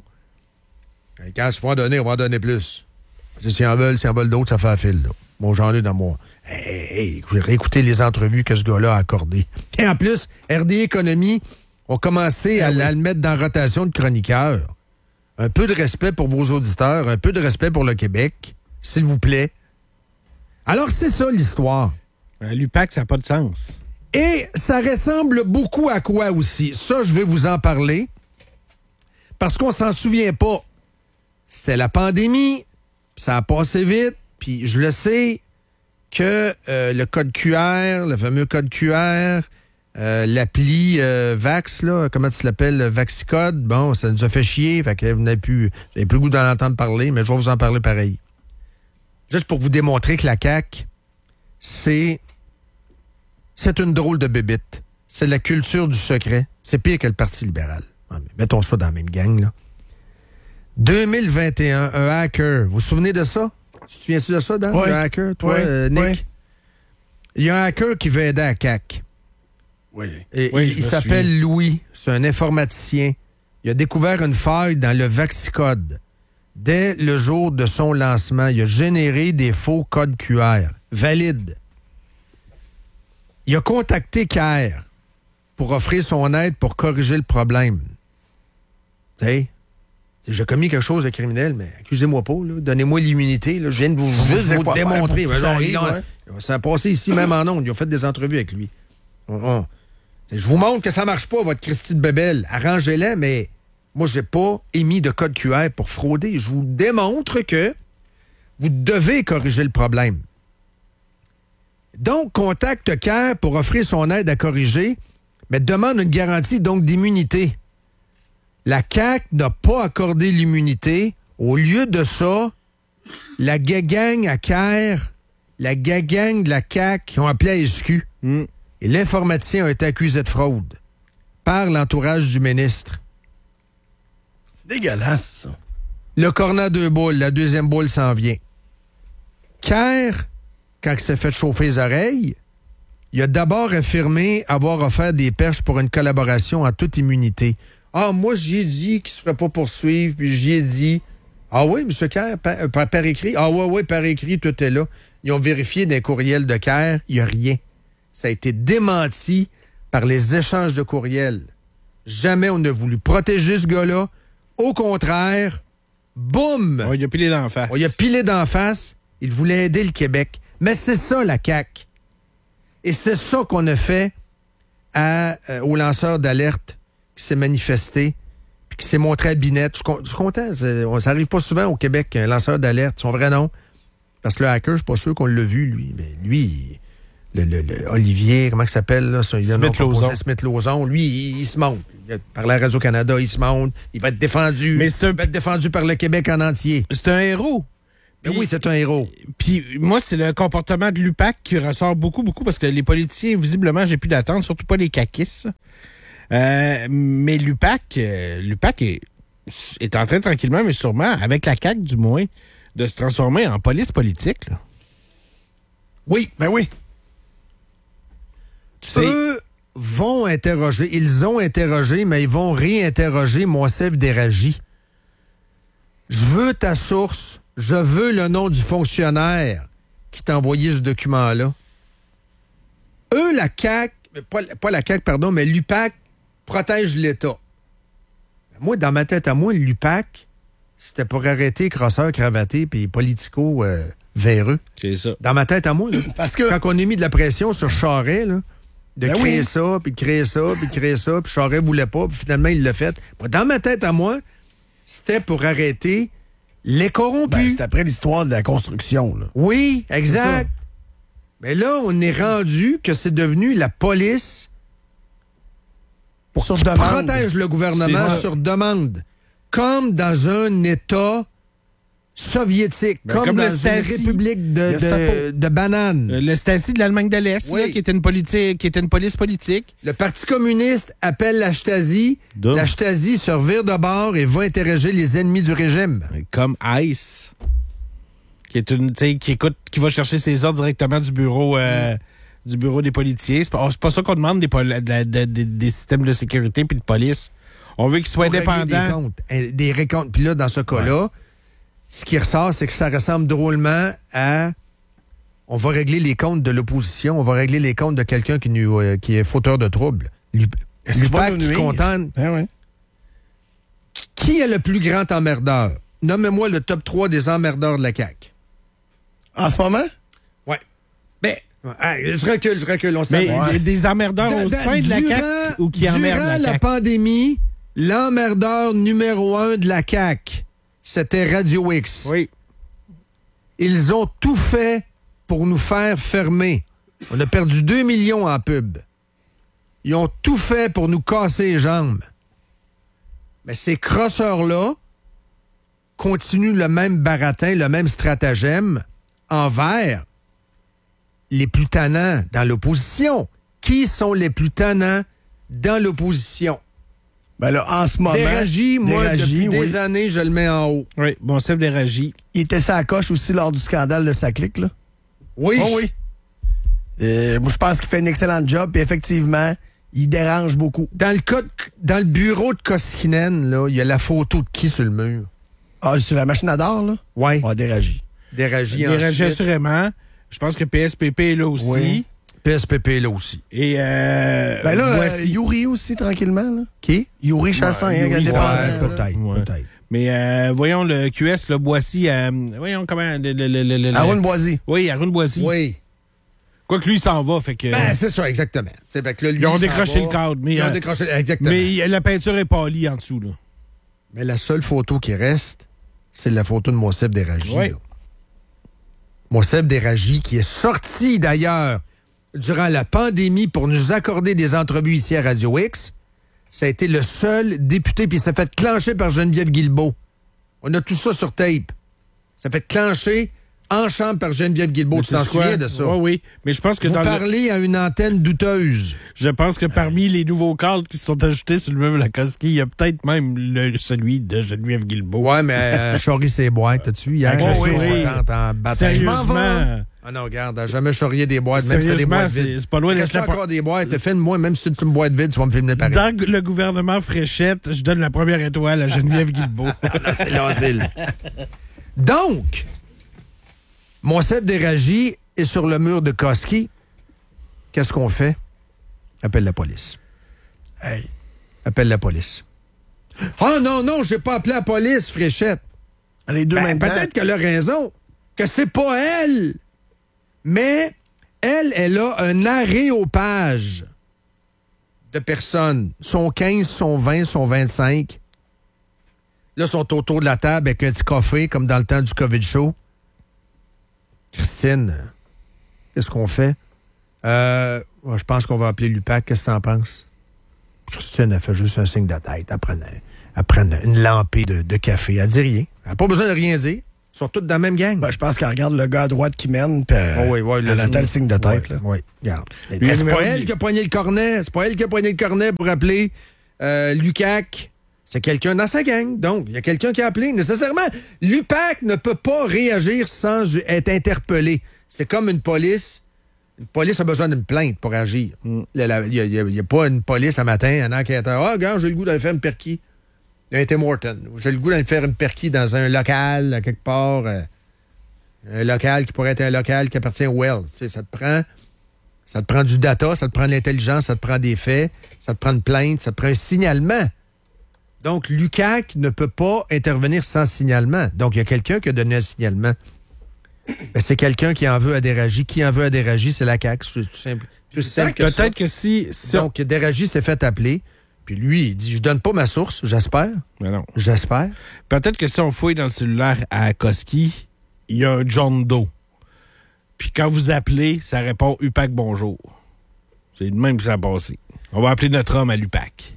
Et quand il faut en donner, on va en donner plus. S'ils en veulent, s'ils en veulent d'autres, ça fait un fil. Là. Moi, j'en ai dans moi. Hey, hey, réécoutez les entrevues que ce gars-là a accordées. Et en plus, R D Économie ont commencé à, ah oui. à le mettre dans rotation de chroniqueurs. Un peu de respect pour vos auditeurs, un peu de respect pour le Québec, s'il vous plaît. Alors, c'est ça l'histoire. Euh, L'U P A C, ça n'a pas de sens. Et ça ressemble beaucoup à quoi aussi? Ça, je vais vous en parler. Parce qu'on s'en souvient pas. C'était la pandémie, ça a passé vite, puis je le sais que euh, le code Q R, le fameux code Q R... Euh, l'appli euh, Vax, là, comment tu l'appelles, Vaxicode, bon, ça nous a fait chier, fait que vous n'avez plus, vous n'avez plus le goût d'en entendre parler, mais je vais vous en parler pareil. Juste pour vous démontrer que la C A Q, c'est, c'est une drôle de bébite. C'est la culture du secret. C'est pire que le Parti libéral. Non, mais mettons ça dans la même gang, là. deux mille vingt et un, un hacker, vous vous souvenez de ça? Tu te souviens-tu de ça, Dan? Oui. Un hacker, toi, oui. euh, Nick? Oui. Il y a un hacker qui veut aider la C A Q. Oui. Et oui, il il s'appelle souviens. Louis, c'est un informaticien. Il a découvert une faille dans le Vaxicode. Dès le jour de son lancement, il a généré des faux codes Q R, valides. Il a contacté C A R pour offrir son aide pour corriger le problème. Tu sais, j'ai commis quelque chose de criminel, mais accusez-moi pas, là. Donnez-moi l'immunité. Là. Je viens de vous, juste vous démontrer. Ben, genre, arrive, ils ont, ouais. Ça a passé ici même en ondes. Ils ont fait des entrevues avec lui. On, on, je vous montre que ça marche pas, votre Christy de bébelle. Arrangez-la, mais moi, j'ai pas émis de code Q R pour frauder. Je vous démontre que vous devez corriger le problème. Donc, contacte C A R pour offrir son aide à corriger, mais demande une garantie donc d'immunité. La C A Q n'a pas accordé l'immunité. Au lieu de ça, la gagang à C A R, la gagang de la C A Q ont appelé à S Q. Mm. Et l'informaticien a été accusé de fraude par l'entourage du ministre. C'est dégueulasse, ça. Le cornet deux boules, la deuxième boule s'en vient. C A R, quand il s'est fait chauffer les oreilles, il a d'abord affirmé avoir offert des perches pour une collaboration en toute immunité. Ah, moi, j'y ai dit qu'il ne se ferait pas poursuivre, puis j'y ai dit... Ah oui, M. Kerr, par, par, par écrit? Ah oui, oui, par écrit, tout est là. Ils ont vérifié des courriels de Kerr, il n'y a rien. Ça a été démenti par les échanges de courriels. Jamais on n'a voulu protéger ce gars-là. Au contraire, boum! Oh, il a pilé d'en face. Oh, il a pilé d'en face. Il voulait aider le Québec. Mais c'est ça, la C A Q. Et c'est ça qu'on a fait à, euh, au lanceur d'alerte qui s'est manifesté puis qui s'est montré à Binette. Je suis content. Ça n'arrive pas souvent au Québec, un lanceur d'alerte. Son vrai nom. Parce que le hacker, je suis pas sûr qu'on l'a vu, lui. Mais lui, le, le, le Olivier, comment il s'appelle? Là, ça, il a Smith-Lauzon. Smith-Lauzon. Lui, il, il se monte. Il, par la Radio-Canada, il se monte. Il va être défendu. Mais c'est un- Il va être défendu par le Québec en entier. C'est un héros. Mais Puis- oui, c'est un héros. Puis moi, c'est le comportement de l'U P A C qui ressort beaucoup, beaucoup, parce que les politiciens, visiblement, j'ai plus d'attente, surtout pas les caquistes. Euh, mais l'U P A C, euh, l'U P A C est, est en train tranquillement, mais sûrement, avec la C A Q du moins, de se transformer en police politique. Là. Oui. Ben oui. C'est- Eux vont interroger, ils ont interrogé, mais ils vont réinterroger Moncef Déragi. Je veux ta source, je veux le nom du fonctionnaire qui t'a envoyé ce document-là. Eux, la C A Q, mais pas, pas la C A Q, pardon, mais l'U P A C protège l'État. Moi, dans ma tête à moi, l'U P A C, c'était pour arrêter crosseurs, cravatés puis politico euh, véreux. C'est ça. Dans ma tête à moi, là. Parce que- quand on a mis de la pression sur Charest, là, de Ben créer oui. ça, puis de créer ça, puis de créer ça, puis Charest voulait pas, puis finalement, il l'a fait. Moi, dans ma tête à moi, c'était pour arrêter les corrompus. Ben, c'est après l'histoire de la construction, là. Oui, C'est exact. Mais là, on est rendu que c'est devenu la police Sur qui demande. protège le gouvernement C'est ça. sur demande. Comme dans un État soviétique, Ben, comme, comme dans le une Stasi. république de, Gestapo. de, de bananes. Euh, Le Stasi de l'Allemagne de l'Est, Oui. là, qui était une politique, qui était une police politique. Le Parti communiste appelle la Stasi. Duh. La Stasi se revire de bord et va interroger les ennemis du régime. Comme ICE, qui est une, tu sais, qui écoute, qui va chercher ses ordres directement du bureau, euh, du bureau des politiciens. C'est pas, c'est pas ça qu'on demande des, pol- de la- de- de- des systèmes de sécurité puis de police. On veut qu'ils soient Pour régler Des indépendants. comptes. Euh, Des récomptes. Puis là, dans ce cas-là, ce qui ressort, c'est que ça ressemble drôlement à... On va régler les comptes de l'opposition. On va régler les comptes de quelqu'un qui, nous, euh, qui est fauteur de troubles. L'U- Est-ce qu'il va L'U P A C nous qui nuire? contente. Ben oui. Qui est le plus grand emmerdeur? Nommez-moi le top trois des emmerdeurs de la C A Q. En ce moment? Ouais. Ben, ah, je recule, je recule, on Mais s'en va. des, des emmerdeurs Da- au da- sein de la C A Q durant- ou qui emmerdent Durant la la C A Q. pandémie, l'emmerdeur numéro un de la C A Q, c'était Radio X. Oui. Ils ont tout fait pour nous faire fermer. On a perdu deux millions en pub. Ils ont tout fait pour nous casser les jambes. Mais ces crosseurs-là continuent le même baratin, le même stratagème envers les plus tannants dans l'opposition. Qui sont les plus tannants dans l'opposition? Ben là, en ce moment. Déragi, moi, Déragi, depuis oui. des années, je le mets en haut. Oui, bon, chef d'Éragie. Il était sa coche aussi lors du scandale de sa clique, là. Oui. Oh oui. Euh, moi, je pense qu'il fait un excellent job, puis effectivement, il dérange beaucoup. Dans le, cas de- dans le bureau de Koskinen, là, il y a la photo de qui sur le mur? Ah, sur la machine à d'or, là? Oui. Ah, Déragi. Déragi D'Éragie, ensuite. assurément. Je pense que P S P P est là aussi. Oui. P S P P là aussi. Et euh, Ben là, Boissy. euh, Yuri aussi, tranquillement, là. Qui? Yuri Chassin, Ouais, hein, Yuri qui a Chassin, dépassé, là. peut-être, Ouais. peut-être. Mais euh, voyons le Q S, le Boissy, euh, voyons comment... Le, le, le, le, le- Arun Boisy. Oui, Arun Boissy. Oui. Quoique lui, il s'en va, fait que... Ben, c'est ça, exactement. C'est fait que là, lui, Ils ont il s'en décroché va. le cadre, mais, Ils ont euh, décroché, exactement. Mais... mais la peinture est pâlie en dessous, là. la seule photo qui reste, c'est la photo de Moncef Déragi. Oui. là. Moncef Déragi, qui est sorti d'ailleurs durant la pandémie pour nous accorder des entrevues ici à Radio X. Ça a été le seul député, puis ça fait clencher par Geneviève Guilbeault. On a tout ça sur tape. Ça fait clencher en chambre par Geneviève Guilbeault. Tu t'en souviens de ça? Oui, oui. Mais je pense que Vous dans le- parlez à une antenne douteuse. Je pense que parmi les nouveaux cadres qui se sont ajoutés sur le meuble à Koski, il y a peut-être même le, celui de Geneviève Guilbeault. Ouais, mais euh, charrier ses boîtes, t'as-tu vu hier? Oh, Je oui, suis oui. en- en bataille. Je m'en vais. Sérieusement, Ah non, regarde, jamais charrier des boîtes, même si t'as des Sérieusement, boîtes c'est- vides. c'est pas loin d'être Reste la pro- encore des boîtes. Filme-moi, même si c'est une boîte vide, tu vas me filmer pareil. dans le gouvernement Fréchette, je donne la première étoile à Geneviève Guilbeault. C'est l'asile. Donc, Moncef Déragi est sur le mur de Koski. Qu'est-ce qu'on fait? Appelle la police. Hey. Appelle la police. Ah non, non, j'ai pas appelé la police, Fréchette. Les deux Ben, mêmes temps. peut-être qu'elle a raison, que c'est pas elle. Mais elle, elle a un aréopage de personnes. Sont quinze, sont vingt, sont vingt-cinq. Là, sont autour de la table avec un petit café, comme dans le temps du COVID show. Christine, qu'est-ce qu'on fait? Euh, moi, je pense qu'on va appeler l'U P A C. Qu'est-ce que t'en penses? Christine a fait juste un signe de tête. Elle prend, elle prend une lampée de, de café. Elle dit rien. Elle n'a pas besoin de rien dire. Ils sont tous dans la même gang. Ben, je pense qu'elle regarde le gars à droite qui mène, puis oh, oui, oui, elle attend le signe de tête. Oui, là. oui, regarde. Lui, C'est pas lui, elle qui a poigné le cornet. C'est pas elle qui a poigné le cornet pour appeler euh, l'U C A C. C'est quelqu'un dans sa gang. Donc, il y a quelqu'un qui a appelé. Nécessairement, l'U P A C ne peut pas réagir sans être interpellé. C'est comme une police. Une police a besoin d'une plainte pour agir. Il n'y a, a pas une police un matin, un enquêteur. Ah, regarde, j'ai le goût d'aller faire une perquis. Il a été Morton. J'ai le goût d'aller faire une perquis dans un local, à quelque part. Euh, un local qui pourrait être un local qui appartient au Wells. Tu sais, ça te prend. Ça te prend du data, ça te prend de l'intelligence, ça te prend des faits, ça te prend une plainte, ça te prend un signalement. Donc, l'U C A C ne peut pas intervenir sans signalement. Donc, il y a quelqu'un qui a donné un signalement. Ben, c'est quelqu'un qui en veut à Déragi. Qui en veut à Déragi, c'est la C A C. C'est tout simple. Plus simple que ça. Peut-être que si... si Donc, Déragi s'est fait appeler. Puis lui, il dit, je donne pas ma source, j'espère. Mais non. J'espère. Peut-être que si on fouille dans le cellulaire à Koski, il y a un John Doe. Puis quand vous appelez, ça répond U P A C bonjour. C'est le même que ça a passé. On va appeler notre homme à l'U P A C.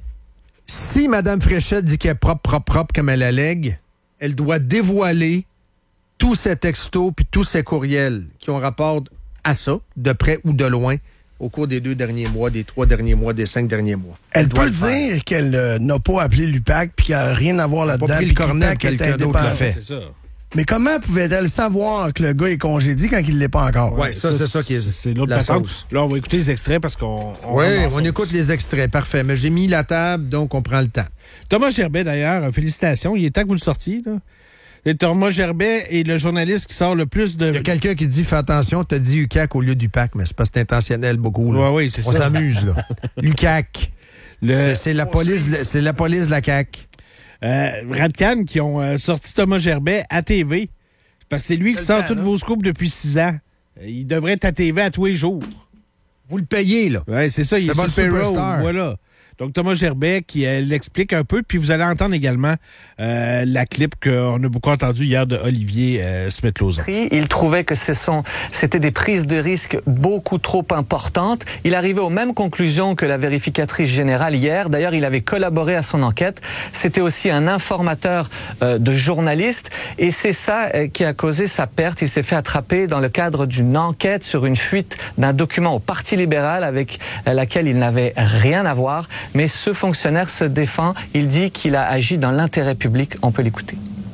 Si Mme Fréchette dit qu'elle est propre, propre, propre, comme elle allègue, elle doit dévoiler tous ses textos puis tous ses courriels qui ont rapport à ça, de près ou de loin, au cours des deux derniers mois, des trois derniers mois, des cinq derniers mois. Elle, elle peut le dire faire. qu'elle euh, n'a pas appelé l'U P A C puis qu'elle n'a rien à voir là-dedans. Elle n'a pas pris le cornet, quelqu'un d'autre l'a fait. C'est ça. Mais comment pouvait-elle savoir que le gars est congédié quand il ne l'est pas encore? Oui, ça, ça, c'est ça qui est, c'est l'autre la patente. sauce. Là, on va écouter les extraits parce qu'on... Oui, on écoute les extraits. Parfait. Mais j'ai mis la table, donc on prend le temps. Thomas Gerbet, d'ailleurs, félicitations. Il est temps que vous le sortiez, là. Et Thomas Gerbet est le journaliste qui sort le plus de... Il y a quelqu'un qui dit, fais attention, t'as dit U C A C au lieu du P A C, mais c'est pas c'est intentionnel beaucoup. Là. Oui, oui, c'est on ça. On s'amuse, là. L'U C A C. Le... C'est, c'est, la police, c'est la police de la C A C. Euh, Radcan qui ont euh, sorti Thomas Gerbet à T V. Parce que c'est lui qui sort tous vos scoops depuis six ans. Il devrait être à T V à tous les jours. Vous le payez, là. Oui, c'est ça. Il c'est est sur le payroll. Superstar. Voilà. Donc, Thomas Gerbet qui euh, l'explique un peu. Puis vous allez entendre également euh, la clip qu'on a beaucoup entendue hier de Olivier euh, Smith-Lauzon. Il trouvait que ce sont, c'était des prises de risques beaucoup trop importantes. Il arrivait aux mêmes conclusions que la vérificatrice générale hier. D'ailleurs, il avait collaboré à son enquête. C'était aussi un informateur euh, de journalistes. Et c'est ça euh, qui a causé sa perte. Il s'est fait attraper dans le cadre d'une enquête sur une fuite d'un document au Parti libéral avec euh, laquelle il n'avait rien à voir. Mais ce fonctionnaire se défend. Il dit qu'il a agi dans l'intérêt public. On peut l'écouter.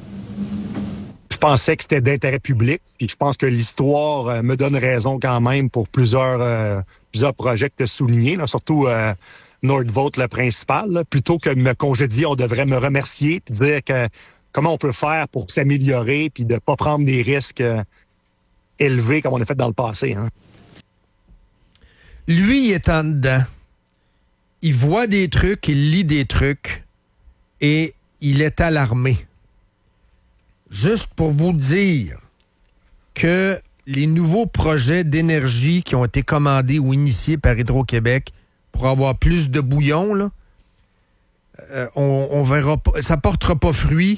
Je pensais que c'était d'intérêt public. Puis je pense que l'histoire euh, me donne raison quand même pour plusieurs, euh, plusieurs projets que tu as soulignés, là, surtout euh, Nordvolt, le principal. Là. Plutôt que de me congédier, on devrait me remercier puis dire que comment on peut faire pour s'améliorer puis de ne pas prendre des risques euh, élevés comme on a fait dans le passé. Hein. Lui, il est en dedans. Il voit des trucs, il lit des trucs et il est alarmé. Juste pour vous dire que les nouveaux projets d'énergie qui ont été commandés ou initiés par Hydro-Québec pour avoir plus de bouillon, là, euh, on, on verra pas, ça ne portera pas fruit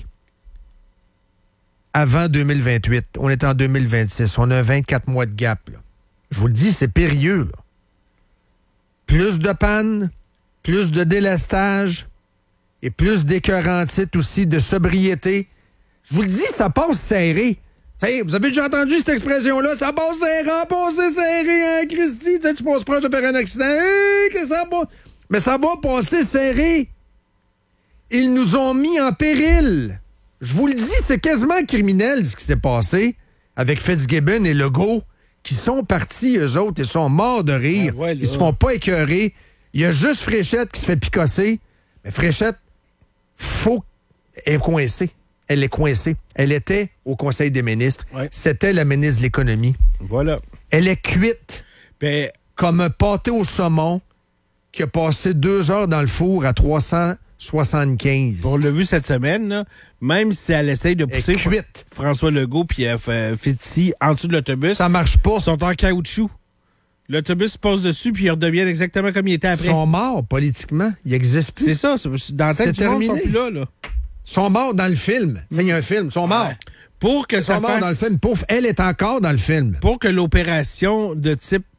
avant deux mille vingt-huit. On est en deux mille vingt-six. On a vingt-quatre mois de gap. Là. Je vous le dis, c'est périlleux. Là. Plus de panne, plus de délestage et plus d'écœurantite aussi, de sobriété. Je vous le dis, ça passe serré. T'sais, vous avez déjà entendu cette expression-là? Ça passe serré, passer serré, hein, Christy? T'sais, tu passes proche de faire un accident. Hey, que ça va... Mais ça va passer serré. Ils nous ont mis en péril. Je vous le dis, c'est quasiment criminel ce qui s'est passé avec Fitzgibbon et Legault, qui sont partis, eux autres, ils sont morts de rire. Ah ouais, ils se font pas écœurer. Il y a juste Fréchette qui se fait picosser. Mais Fréchette, faut... Elle est coincée. Elle est coincée. Elle était au Conseil des ministres. Ouais. C'était la ministre de l'Économie. Voilà. Elle est cuite Ben, comme un pâté au saumon qui a passé deux heures dans le four à trois cent soixante-quinze. on l'a vu cette semaine, là, même si elle essaye de Elle est pousser cuite. François Legault puis euh, F- Fitzy en dessous de l'autobus, Ça marche pas. ils sont en caoutchouc. L'autobus se passe dessus puis ils redeviennent exactement comme il était Ils après. sont morts politiquement. Ils n'existent plus. C'est ça, c'est- dans la tête C'est du monde, ils sont terminé. plus là, là. Ils sont morts dans le film. Il y a un film. Ils sont morts. Pour que Ils ça sont morts fasse... dans le film. Pouf, elle est encore dans le film. Pour que l'opération de type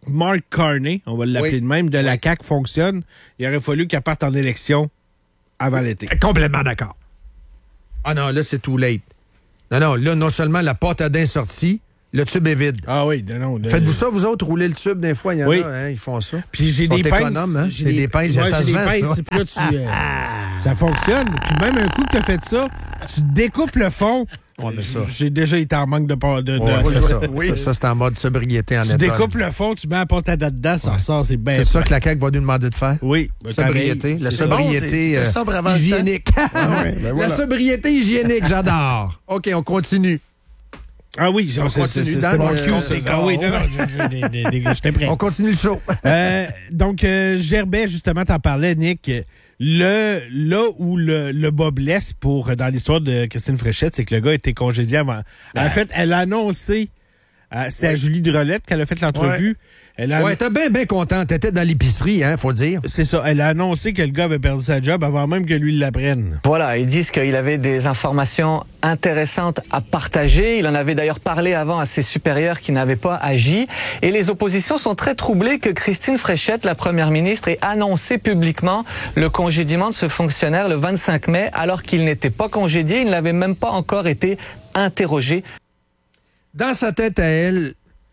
Mark Carney, on va l'appeler Oui. de même, de la C A Q fonctionne, il aurait fallu qu'elle parte en élection avant l'été. Complètement d'accord. Ah non, là, c'est too late. Non, non, là, non seulement la pâte à dents est sortie, le tube est vide. Ah oui, non, non. de- Faites-vous ça, vous autres, rouler le tube des fois, il y en Oui. a, hein, ils font ça. Puis j'ai Ils sont des pinces. économes, hein? J'ai C'est des pinces, ouais, ça j'ai se des vend, pinces, ça. puis là, tu, euh, ça fonctionne. Puis même un coup que tu as fait ça, tu découpes le fond. Ouais, mais ça. J'ai déjà été en manque de... de, de- Ouais, de- c'est ça. Oui. Ça, ça, c'est en mode sobriété en tu étoile. découpes le fond, tu mets la pâte à dents dedans, ça ressort, c'est bien. C'est ça que la C A Q va nous demander de faire? Oui. ben, Sobriété. pareil, La c'est so- sobriété bon, t'es- t'es euh, sobre avant le hygiénique. Ah ouais, ben voilà. La sobriété hygiénique, j'adore. OK, on continue. Ah oui, On c'est- continue c'est- c'est dans c'est bon le- cue, ça. des Ah oui, gars. non, non, j'ai- j'ai- j'ai- j'ai- j'étais prêt. On continue le show. Euh, donc, euh, Gerbet, justement, t'en parlais, Nick. Le, là où le, le bas blesse pour, dans l'histoire de Christine Fréchette, c'est que le gars a été congédié avant. En fait, elle a annoncé, euh, c'est à Julie Drolette qu'elle a fait l'entrevue. Elle a Ouais, t'es bien, bien content. T'étais dans l'épicerie, hein, faut le dire. C'est ça, elle a annoncé que le gars avait perdu sa job avant même que lui l'apprenne. Voilà, ils disent qu'il avait des informations intéressantes à partager. Il en avait d'ailleurs parlé avant à ses supérieurs qui n'avaient pas agi. Et les oppositions sont très troublées que Christine Fréchette, la première ministre, ait annoncé publiquement le congédiement de ce fonctionnaire le vingt-cinq mai, alors qu'il n'était pas congédié, il n'avait même pas encore été interrogé. Dans sa tête à elle,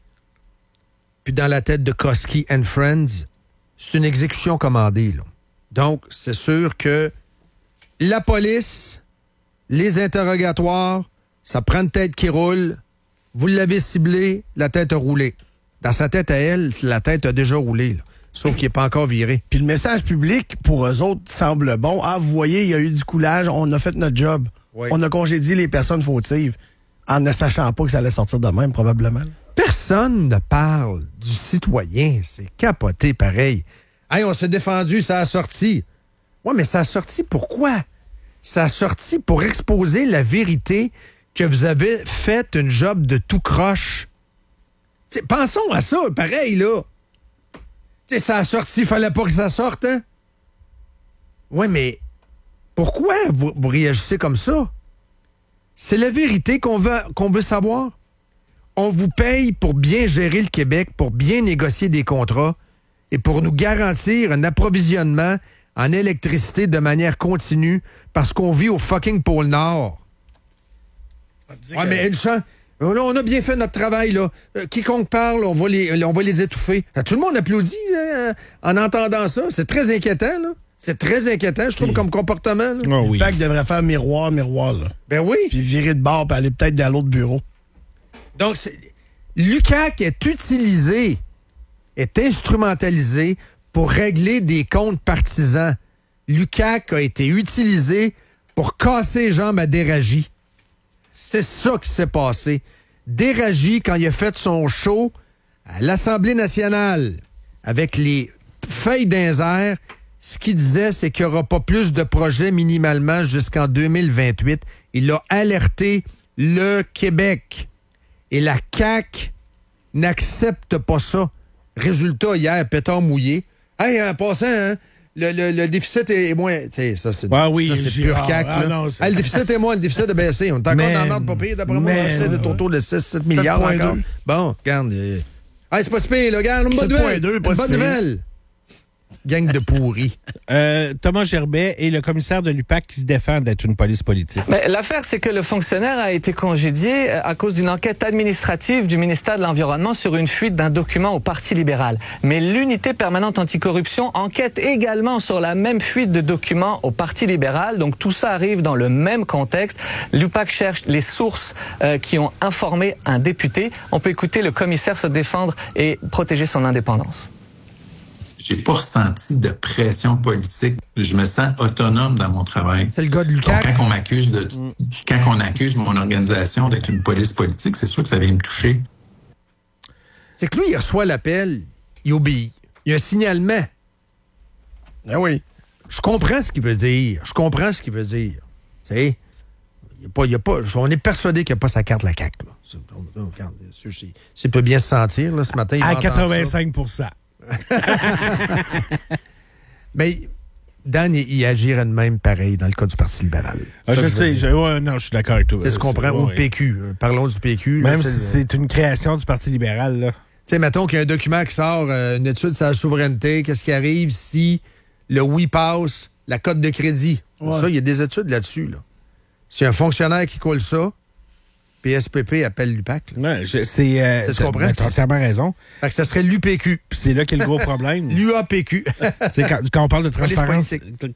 puis dans la tête de Koski and Friends, c'est une exécution commandée, là. Donc, c'est sûr que la police, les interrogatoires, ça prend une tête qui roule. Vous l'avez ciblé, la tête a roulé. Dans sa tête à elle, la tête a déjà roulé, là. Sauf qu'il n'est pas encore viré. Puis le message public, pour eux autres, semble bon. Ah, vous voyez, il y a eu du coulage, on a fait notre job. Oui. On a congédié les personnes fautives en ne sachant pas que ça allait sortir de même, probablement. Personne ne parle du citoyen. C'est capoté pareil. Hey, on s'est défendu, ça a sorti. Ouais, mais ça a sorti pourquoi? Ça a sorti pour exposer la vérité que vous avez fait une job de tout croche. T'sais, pensons à ça, pareil, là. T'sais, ça a sorti, il fallait pas que ça sorte, hein? Ouais, mais pourquoi vous, vous réagissez comme ça? C'est la vérité qu'on veut, qu'on veut savoir. On vous paye pour bien gérer le Québec, pour bien négocier des contrats et pour nous garantir un approvisionnement en électricité de manière continue parce qu'on vit au fucking pôle Nord. Ouais, mais une chance. On a, on a bien fait notre travail, là. Euh, quiconque parle, on va les, on va les étouffer. Euh, Tout le monde applaudit euh, en entendant ça. C'est très inquiétant, là. C'est très inquiétant, je trouve, comme comportement. Là. Oh Le oui. P A C devrait faire miroir, miroir, là. Ben oui. Puis virer de bord, puis aller peut-être dans l'autre bureau. Donc, l'U Q A C est utilisé, est instrumentalisé pour régler des comptes partisans. L'U Q A C a été utilisé pour casser les jambes à Déragi. C'est ça qui s'est passé. Déragi, quand il a fait son show à l'Assemblée nationale avec les feuilles d'un air, ce qu'il disait, c'est qu'il n'y aura pas plus de projets minimalement jusqu'en deux mille vingt-huit. Il a alerté le Québec. Et la C A Q n'accepte pas ça. Résultat, hier, pétard mouillé. Hey, en passant, hein, le, le, le déficit est moins... Tu sais, ça, c'est Ah oui, ça, c'est Girard. pur C A Q. Ah là. non, c'est- Hey, le déficit est moins, le déficit a baissé. On est encore Mais- dans la merde pas pire. D'après moi, le mais- déficit est autour de six sept milliards sept virgule deux. encore. Bon, regarde. euh, Hey, c'est pas si pire, là. Regarde, une bonne sept virgule nouvelle. deux, Une pas si bonne pire. nouvelle. Gang de pourris. Euh, Thomas Gerbet et le commissaire de l'U P A C qui se défendent d'être une police politique. Mais l'affaire, c'est que le fonctionnaire a été congédié à cause d'une enquête administrative du ministère de l'Environnement sur une fuite d'un document au Parti libéral. Mais l'unité permanente anticorruption enquête également sur la même fuite de documents au Parti libéral. Donc tout ça arrive dans le même contexte. L'U P A C cherche les sources euh, qui ont informé un député. On peut écouter le commissaire se défendre et protéger son indépendance. J'ai pas ressenti de pression politique. Je me sens autonome dans mon travail. C'est le gars de l'U Q Donc, A C. quand on m'accuse de, quand on accuse mon organisation d'être une police politique, c'est sûr que ça vient me toucher. C'est que lui, il reçoit l'appel, il obéit. Il y a un signalement. Ah oui. Je comprends ce qu'il veut dire. Je comprends ce qu'il veut dire. Tu sais, il y a pas, il y a pas, on est persuadé qu'il n'y a pas sa carte, la C A C. Là. C'est, on, on, regarde, c'est, c'est, c'est peut bien se sentir. Là, ce matin, il va À entendre ça. quatre-vingt-cinq pour cent. Mais Dan, il, il agirait de même pareil dans le cas du Parti libéral. Ah, Ça je que veux sais, dire. je, ouais, non, je suis d'accord avec toi. Tu sais, ce qu'on prend, Ouais, ou le ouais. P Q. euh, Parlons du P Q. là, Même tu si sais, c'est une création du Parti libéral, là. sais, mettons qu'il y a un document qui sort, euh, une étude sur la souveraineté, qu'est-ce qui arrive si le oui passe, la cote de crédit. Ouais. Ça, il y a des études là-dessus. Là. S'il y a un fonctionnaire qui coule ça, P S P P appelle l'U P A C. Ouais, je- c'est. Euh, C'est ce t'as- qu'on prend, ben, t'as c'est- entièrement raison. Fait que ça serait l'U P Q. Puis c'est là qu'est le gros problème. L'U A P Q. Tu sais, quand, quand on parle de transparence, politique.